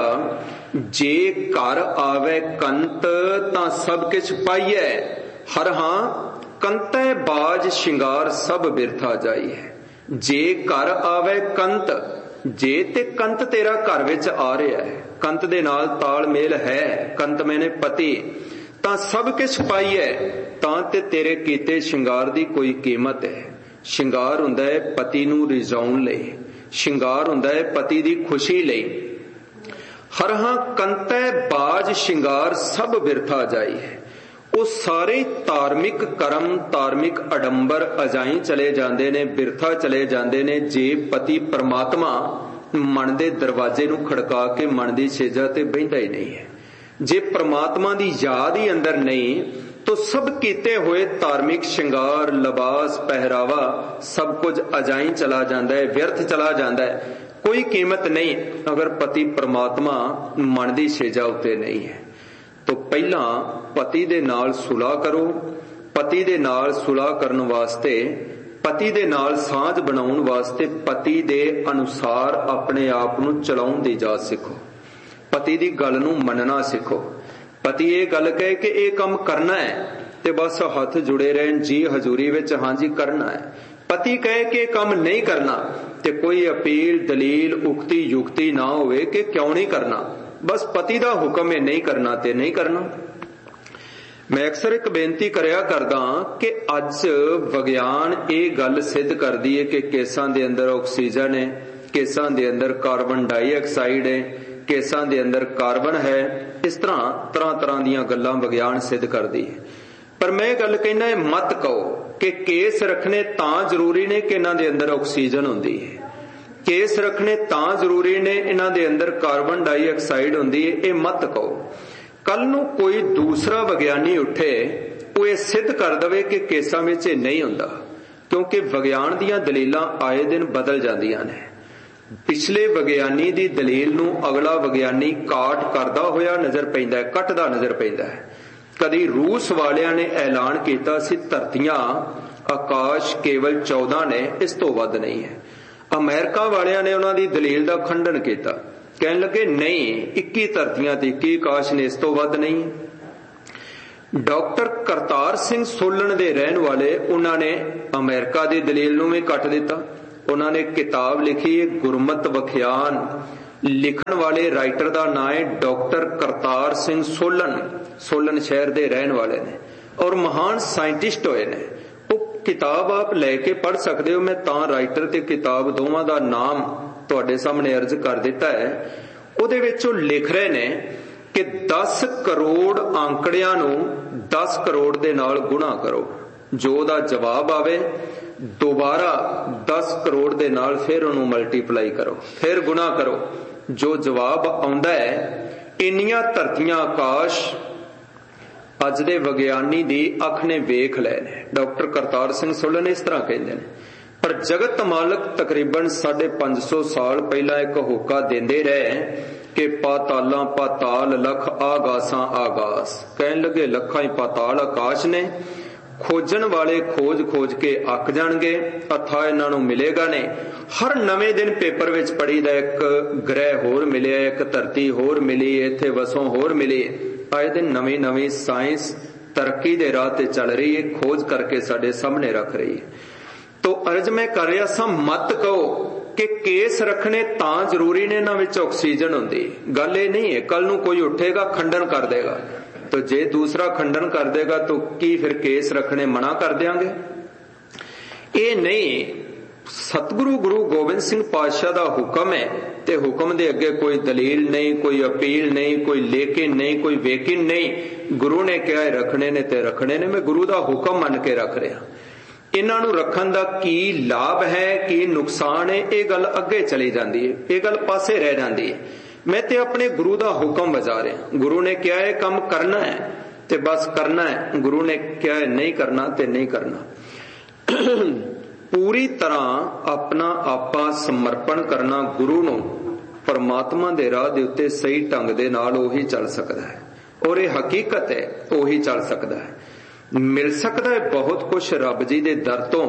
ਜੇ ਘਰ ਆਵੇ ਕੰਤ ਤਾਂ ਸਭ ਕਿਛ ਪਾਈਐ। ਹਰ ਹਾਂ ਕੰਤੈ ਬਾਜ ਸ਼ਿੰਗਾਰ ਸਭ ਬਿਰਥਾ ਜਾਈਐ। ਜੇ ਘਰ ਆਵੇ ਕੰਤ, ਜੇ ਤੇ ਕੰਤ ਤੇਰਾ ਘਰ ਵਿੱਚ ਆ ਰਿਹਾ ਹੈ, ਕੰਤ ਦੇ ਨਾਲ ਤਾਲਮੇਲ ਹੈ, ਕੰਤ ਮੈਨੇ ਪਤੀ, ਤਾਂ ਸਭ ਕੁਛ ਪਾਈਐ, ਤਾਂ ਤੇ ਤੇਰੇ ਕੀਤੇ ਸ਼ਿੰਗਾਰ ਦੀ ਕੋਈ ਕੀਮਤ ਹੈ। ਸ਼ਿੰਗਾਰ ਹੁੰਦਾ ਹੈ ਪਤੀ ਨੂੰ ਰਿਝਾਉਣ ਲਈ, ਸ਼ਿੰਗਾਰ ਹੁੰਦਾ ਹੈ ਪਤੀ ਦੀ ਖੁਸ਼ੀ ਲਈ। ਹਰ ਹਾਂ ਕੰਤੈ ਬਾਜ ਸ਼ਿੰਗਾਰ ਸਭ ਬਿਰਥਾ ਜਾਈ ਹੈ। ਉਹ ਸਾਰੇ ਧਾਰਮਿਕ ਕਰਮ, ਧਾਰਮਿਕ ਅਡੰਬਰ ਅਜਾਈ ਚਲੇ ਜਾਂਦੇ ਨੇ, ਬਿਰਥਾ ਚਲੇ ਜਾਂਦੇ ਨੇ, ਜੇ ਪਤੀ ਪਰਮਾਤਮਾ ਮਨ ਦੇ ਦਰਵਾਜ਼ੇ ਨੂੰ ਖੜਕਾ ਕੇ ਮਨ ਦੀ ਛੇਜਾ ਤੇ ਬਹਿੰਦਾ ਹੀ ਨਹੀਂ ਹੈ। ਜੇ ਪਰਮਾਤਮਾ ਦੀ ਯਾਦ ਹੀ ਅੰਦਰ ਨਹੀਂ ਤਾਂ ਸਭ ਕੀਤੇ ਹੋਏ ਧਾਰਮਿਕ ਸ਼ਿੰਗਾਰ, ਲਿਬਾਸ, ਪਹਿਰਾਵਾ ਸਭ ਕੁਝ ਅਜਾਈ ਚਲਾ ਜਾਂਦਾ ਹੈ, ਵਿਅਰਥ ਚਲਾ ਜਾਂਦਾ ਹੈ, ਕੋਈ ਕੀਮਤ ਨਹੀਂ ਅਗਰ ਪਤੀ ਪਰਮਾਤਮਾ ਮਨ ਦੀ ਛੇਜਾ ਉੱਤੇ ਨਹੀਂ ਹੈ। तो ਪਹਿਲਾਂ ਪਤੀ ਦੇ ਨਾਲ ਸੁਲਾਹ ਕਰੋ। ਪਤੀ ਦੇ ਨਾਲ ਸੁਲਾਹ ਕਰਨ ਵਾਸਤੇ, ਪਤੀ ਦੇ ਨਾਲ ਸਾਂਝ ਬਣਾਉਣ ਵਾਸਤੇ ਪਤੀ ਦੇ ਅਨੁਸਾਰ ਆਪਣੇ ਆਪ ਨੂੰ ਚਲਾਉਣ ਦੀ ਜਾਚ ਸਿੱਖੋ। ਪਤੀ ਦੀ ਗੱਲ ਨੂੰ ਮੰਨਣਾ ਸਿੱਖੋ। ਪਤੀ ਇਹ ਗੱਲ ਕਹੇ ਕਿ ਇਹ ਕੰਮ ਕਰਨਾ ਹੈ ਤੇ ਬਸ ਹੱਥ ਜੁੜੇ ਰਹਿਣ, ਜੀ ਹਜ਼ੂਰੀ ਵਿੱਚ ਹਾਂਜੀ ਕਰਨਾ ਹੈ। ਪਤੀ ਕਹੇ ਕਿ ਇਹ ਕੰਮ ਨਹੀਂ ਕਰਨਾ ਤੇ ਕੋਈ ਅਪੀਲ, ਦਲੀਲ, ਉਕਤੀ, ਯੁਕਤੀ ਨਾ ਹੋਵੇ ਕਿ ਕਿਉਂ ਨਹੀਂ ਕਰਨਾ। ਬਸ ਪਤੀ ਦਾ ਹੁਕਮ ਹੈ ਨਹੀਂ ਕਰਨਾ ਤੇ ਨਹੀਂ ਕਰਨਾ। मैं अक्सर एक बेनती करिया करदा कि अज विग्यान ये गल सिद्ध करदी है कि केसां दे अंदर ऑक्सीजन है, केसां दे अंदर कार्बन डाइऑक्साइड है, केसां दे अंदर कार्बन है। इस तरह तरह तरह दीयां गल्लां विग्यान सिद्ध करदी है। पर मैं गल कहना है मत कहो कि केस रखने तां जरूरी ने कि इन्हां दे अंदर ऑक्सीजन हुंदी है, केस रखने तां जरूरी ने इन्हां दे अंदर कार्बन डाइऑक्साइड हुंदी है। ये मत कहो। कल नूं कोई दूसरा विग्यानी उठे वो ये सिद्ध कर दवे कि केसां विच ये नहीं हुंदा, क्योंकि विग्यान दीयां दलीलां आए दिन बदल जांदियां ने। पिछले विग्यानी दी दलील नूं अगला विग्यानी काट करदा होया नजर पैंदा है, कटदा नजर पैंदा है। कदी रूस वालियां ने ऐलान कीता सी धरतियां आकाश केवल चौदह ने, इस तो वध नहीं है। अमेरिका वालियां ने उन्हां दी दलील दा खंडन कीता, कहन लगे नहीं इक्की धरतियां ते इक्की आकाश ने, इस तो वध नहीं। डॉक्टर करतार सिंह सोलन दे रहन वाले उन्होंने अमेरिका दी दलील नूं भी कट दिता। उन्होंने किताब लिखी है गुरमत विख्यान, लिखण वाले राइटर का नाम है डॉक्टर करतार सिंह सोलन, सोलन शहर दे रहन वाले ने और महान साइंटिस्ट होए ने। वो किताब आप लैके पढ़ सकते हो। मैं तां राइटर ते किताब दोवां दा नाम तुहाडे सामने अर्ज कर दिता है। उहदे विच ओह लिख रहे ने कि दस करोड़ आंकड़ियां नूं दस करोड़ दे नाल गुणा करो, जो दा जवाब आवे दोबारा दस करोड़ दे नाल फिर उन्होंने मल्टीप्लाई करो, फिर गुणा करो, जो जवाब आउंदा है इन्नियां धरतियां आकाश अज दे विग्यानी दी अख ने वेख लै ने। डॉक्टर करतार सिंह सोलन इस तरह कहते हैं। पर जगत मालक तकरीबन साढ़े पांच सौ साल पहला एक होका देंदे रहे कि पातालां पाताल लख आगासां आगास, कहन लगे लखां ही पाताल आकाश ने, खोजन वाले खोज खोज के अक जाणगे, अथा इन्हां नूं मिलेगा नहीं। हर नवें दिन पेपर विच पढ़ीदा एक ग्रह होर मिलिया, एक धरती होर मिली, इत्थे वसों होर मिली। आए दिन नवीं नवीं साइंस तरक्की दे राह ते चल रही है, खोज करके साडे सामने रख रही है। तो अर्ज मैं कर रहा सा, मत कहो कि केस रखने तां जरूरी ने, इन्हां विच ऑक्सीजन हुंदी। गल ये नहीं है कल नूं कोई उठेगा खंडन कर देगा, तो जे दूसरा खंडन कर देगा तो की फिर केस रखने मना कर देंगे? ये नहीं। सतगुरु गुरु गोबिंद सिंह पातशाह दा हुक्म है ते हुक्म दे अगे कोई दलील नहीं, कोई अपील नहीं, कोई लेकिन नहीं, कोई वेकिन नहीं। गुरु ने कहा है रखने ने ते रखने ने, मैं गुरु दा हुक्म मन के रख रहा। इन्हां नूं रखण दा की लाभ है की नुकसान है, ये गल अगे चली जाती है, ये गल पासे रह जाती है। मैं ते अपने गुरु दा हुक्म बजा रहा। गुरु ने क्या है काम करना है ते बस करना है, गुरु ने क्या है नहीं करना ते नहीं करना। पूरी तरह अपना आपा समर्पण करना गुरु नूं, परमात्मा दे राह दे उत्ते सही ढंग दे नाल ओही चल सकदा है, और ये हकीकत है ओही चल सकदा है। मिल सकदा है बहुत कुछ रब जी दे दर तों,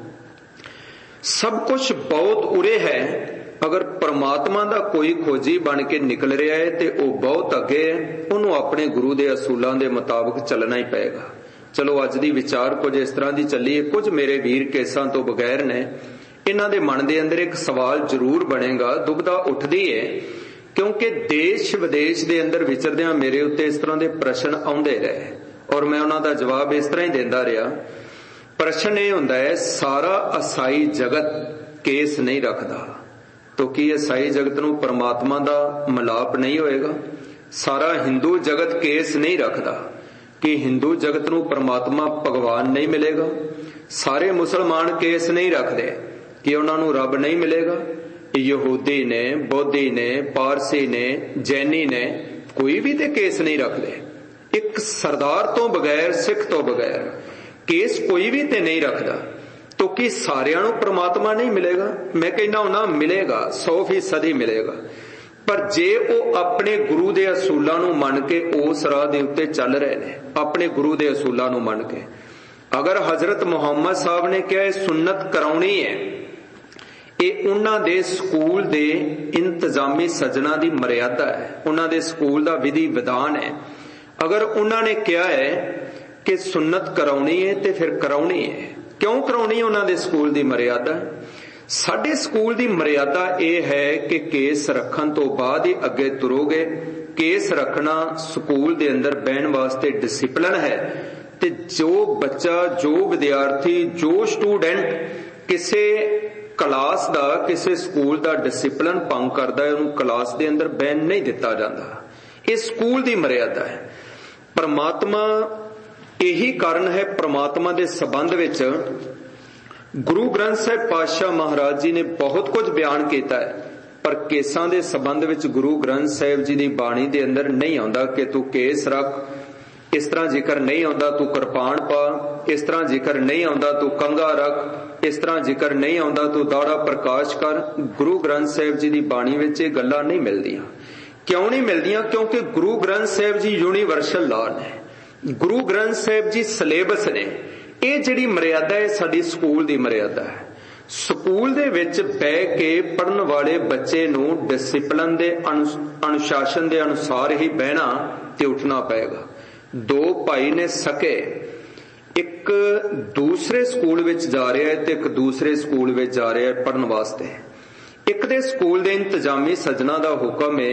सब कुछ बहुत उरे है। अगर परमात्मा दा कोई खोजी बन के निकल रहा है तो वह बहुत अगे है, उन्होंने अपने गुरु के असूलों के मुताबिक चलना ही पेगा। चलो अज दी विचार कुछ इस तरह की चली है। कुछ मेरे वीर केसां तो बगैर ने, इन्हां दे मन दे अंदर एक सवाल जरूर बनेगा, दुविधा उठदी है, क्योंकि देश विदेश दे अंदर विचरदियां मेरे उत्ते इस तरह के प्रश्न आउंदे रहे और मैं उन्हां दा जवाब इस तरह ही देंदा रहा। प्रश्न ये हुंदा है, सारा ईसाई जगत केस नहीं रखदा, तो की ईसाई जगत नूं परमात्मा दा मिलाप नहीं होएगा? सारा हिंदू जगत केस नहीं रखदा, कि हिंदू जगत नूं परमात्मा भगवान नहीं मिलेगा? सारे मुसलमान केस नहीं रखते कि उन्हां नूं रब नहीं मिलेगा? यहूदी ने, बौद्धी ने, पारसी ने, जैनी ने, कोई भी ते केस नहीं रखते। एक सरदार तो बगैर, सिख तो बगैर केस कोई भी ते नहीं रखता, तो कि सारियां नूं परमात्मा नहीं मिलेगा? मैं कहना हुंदा मिलेगा, सौ फीसद ही मिलेगा। पर जे वो अपने गुरु दे असूलां नूं मन के उस राह दे उत्ते चल रहे ने, अपने गुरु दे असूलां नूं मन के, अगर हजरत मुहम्मद साहब ने कहा सुन्नत कराउणी है, ये उन्हां दे स्कूल दे इंतजामी सजना दी मर्यादा है, उन्हां दे स्कूल दा विधि विधान है। अगर उन्होंने कहा है कि सुन्नत कराउणी है तो फिर कराउणी है, क्यों कराउणी? उन्हां दे स्कूल दी मर्यादा। ਸਾਡੇ ਸਕੂਲ ਦੀ ਮਰਿਆਦਾ ਇਹ ਹੈ ਕਿ ਕੇਸ ਰੱਖਣ ਤੋਂ ਬਾਅਦ ਹੀ ਅੱਗੇ ਤੁਰੋਗੇ। ਕੇਸ ਰੱਖਣਾ ਸਕੂਲ ਦੇ ਅੰਦਰ ਬਹਿਣ ਵਾਸਤੇ ਡਿਸਿਪਲਿਨ ਹੈ, ਤੇ ਜੋ ਬੱਚਾ, ਜੋ ਵਿਦਿਆਰਥੀ, ਜੋ ਸਟੂਡੈਂਟ ਕਿਸੇ ਕਲਾਸ ਦਾ, ਕਿਸੇ ਸਕੂਲ ਦਾ ਡਿਸਿਪਲਿਨ ਭੰਗ ਕਰਦਾ ਹੈ, ਉਹਨੂੰ ਕਲਾਸ ਦੇ ਅੰਦਰ ਬਹਿਣ ਨਹੀਂ ਦਿੱਤਾ ਜਾਂਦਾ। ਇਹ ਸਕੂਲ ਦੀ ਮਰਿਆਦਾ ਹੈ। ਪਰਮਾਤਮਾ, ਇਹੀ ਕਾਰਨ ਹੈ ਪਰਮਾਤਮਾ ਦੇ ਸੰਬੰਧ ਵਿੱਚ ਗੁਰੂ ਗ੍ਰੰਥ ਸਾਹਿਬ ਪਾਤਸ਼ਾਹ ਮਹਾਰਾਜ ਜੀ ਨੇ ਬਹੁਤ ਕੁਝ ਬਿਆਨ ਕੀਤਾ ਹੈ, ਪਰ ਕੇਸਾਂ ਦੇ ਸੰਬੰਧ ਵਿੱਚ ਗੁਰੂ ਗ੍ਰੰਥ ਸਾਹਿਬ ਜੀ ਦੀ ਬਾਣੀ ਦੇ ਅੰਦਰ ਨਹੀਂ ਆਉਂਦਾ ਕਿ ਤੂੰ ਕੇਸ ਰੱਖ। ਇਸ ਤਰ੍ਹਾਂ ਜ਼ਿਕਰ ਨਹੀਂ ਆਉਂਦਾ ਤੂੰ ਕਿਰਪਾਨ ਪਾ, ਇਸ ਤਰ੍ਹਾਂ ਜ਼ਿਕਰ ਨਹੀਂ ਆਉਂਦਾ ਤੂੰ ਕੰਘਾ ਰੱਖ, ਇਸ ਤਰ੍ਹਾਂ ਜ਼ਿਕਰ ਨਹੀਂ ਆਉਂਦਾ ਤੂੰ ਦਾੜਾ ਪ੍ਰਕਾਸ਼ ਕਰ। ਗੁਰੂ ਗ੍ਰੰਥ ਸਾਹਿਬ ਜੀ ਦੀ ਬਾਣੀ ਵਿੱਚ ਇਹ ਗੱਲਾਂ ਨਹੀਂ ਮਿਲਦੀਆਂ। ਕਿਉਂ ਨਹੀਂ ਮਿਲਦੀਆਂ? ਕਿਉਂਕਿ ਗੁਰੂ ਗ੍ਰੰਥ ਸਾਹਿਬ ਜੀ ਯੂਨੀਵਰਸਲ ਲਾਅ ਨੇ, ਗੁਰੂ ਗ੍ਰੰਥ ਸਾਹਿਬ ਜੀ ਸਿਲੇਬਸ ਨੇ। ਇਹ ਜਿਹੜੀ ਮਰਿਆਦਾ ਹੈ ਸਾਡੀ ਸਕੂਲ ਦੀ ਮਰਿਆਦਾ ਹੈ। ਸਕੂਲ ਦੇ ਵਿੱਚ ਬਹਿ ਕੇ ਪੜ੍ਹਨ ਵਾਲੇ ਬੱਚੇ ਨੂੰ ਡਿਸਿਪਲਿਨ ਦੇ ਅਨੁਸ਼ਾਸਨ ਦੇ ਅਨੁਸਾਰ ਹੀ ਬਹਿਣਾ ਤੇ ਉੱਠਣਾ ਪਏਗਾ। ਦੋ ਭਾਈ ਨੇ ਸਕੇ, ਇੱਕ ਦੂਸਰੇ ਸਕੂਲ ਵਿੱਚ ਜਾ ਰਿਹਾ ਹੈ ਤੇ ਇੱਕ ਦੂਸਰੇ ਸਕੂਲ ਵਿੱਚ ਜਾ ਰਿਹਾ ਹੈ ਪੜ੍ਹਨ ਵਾਸਤੇ। ਇੱਕ ਦੇ ਸਕੂਲ ਦੇ ਇੰਤਜ਼ਾਮੀ ਸੱਜਣਾ ਦਾ ਹੁਕਮ ਹੈ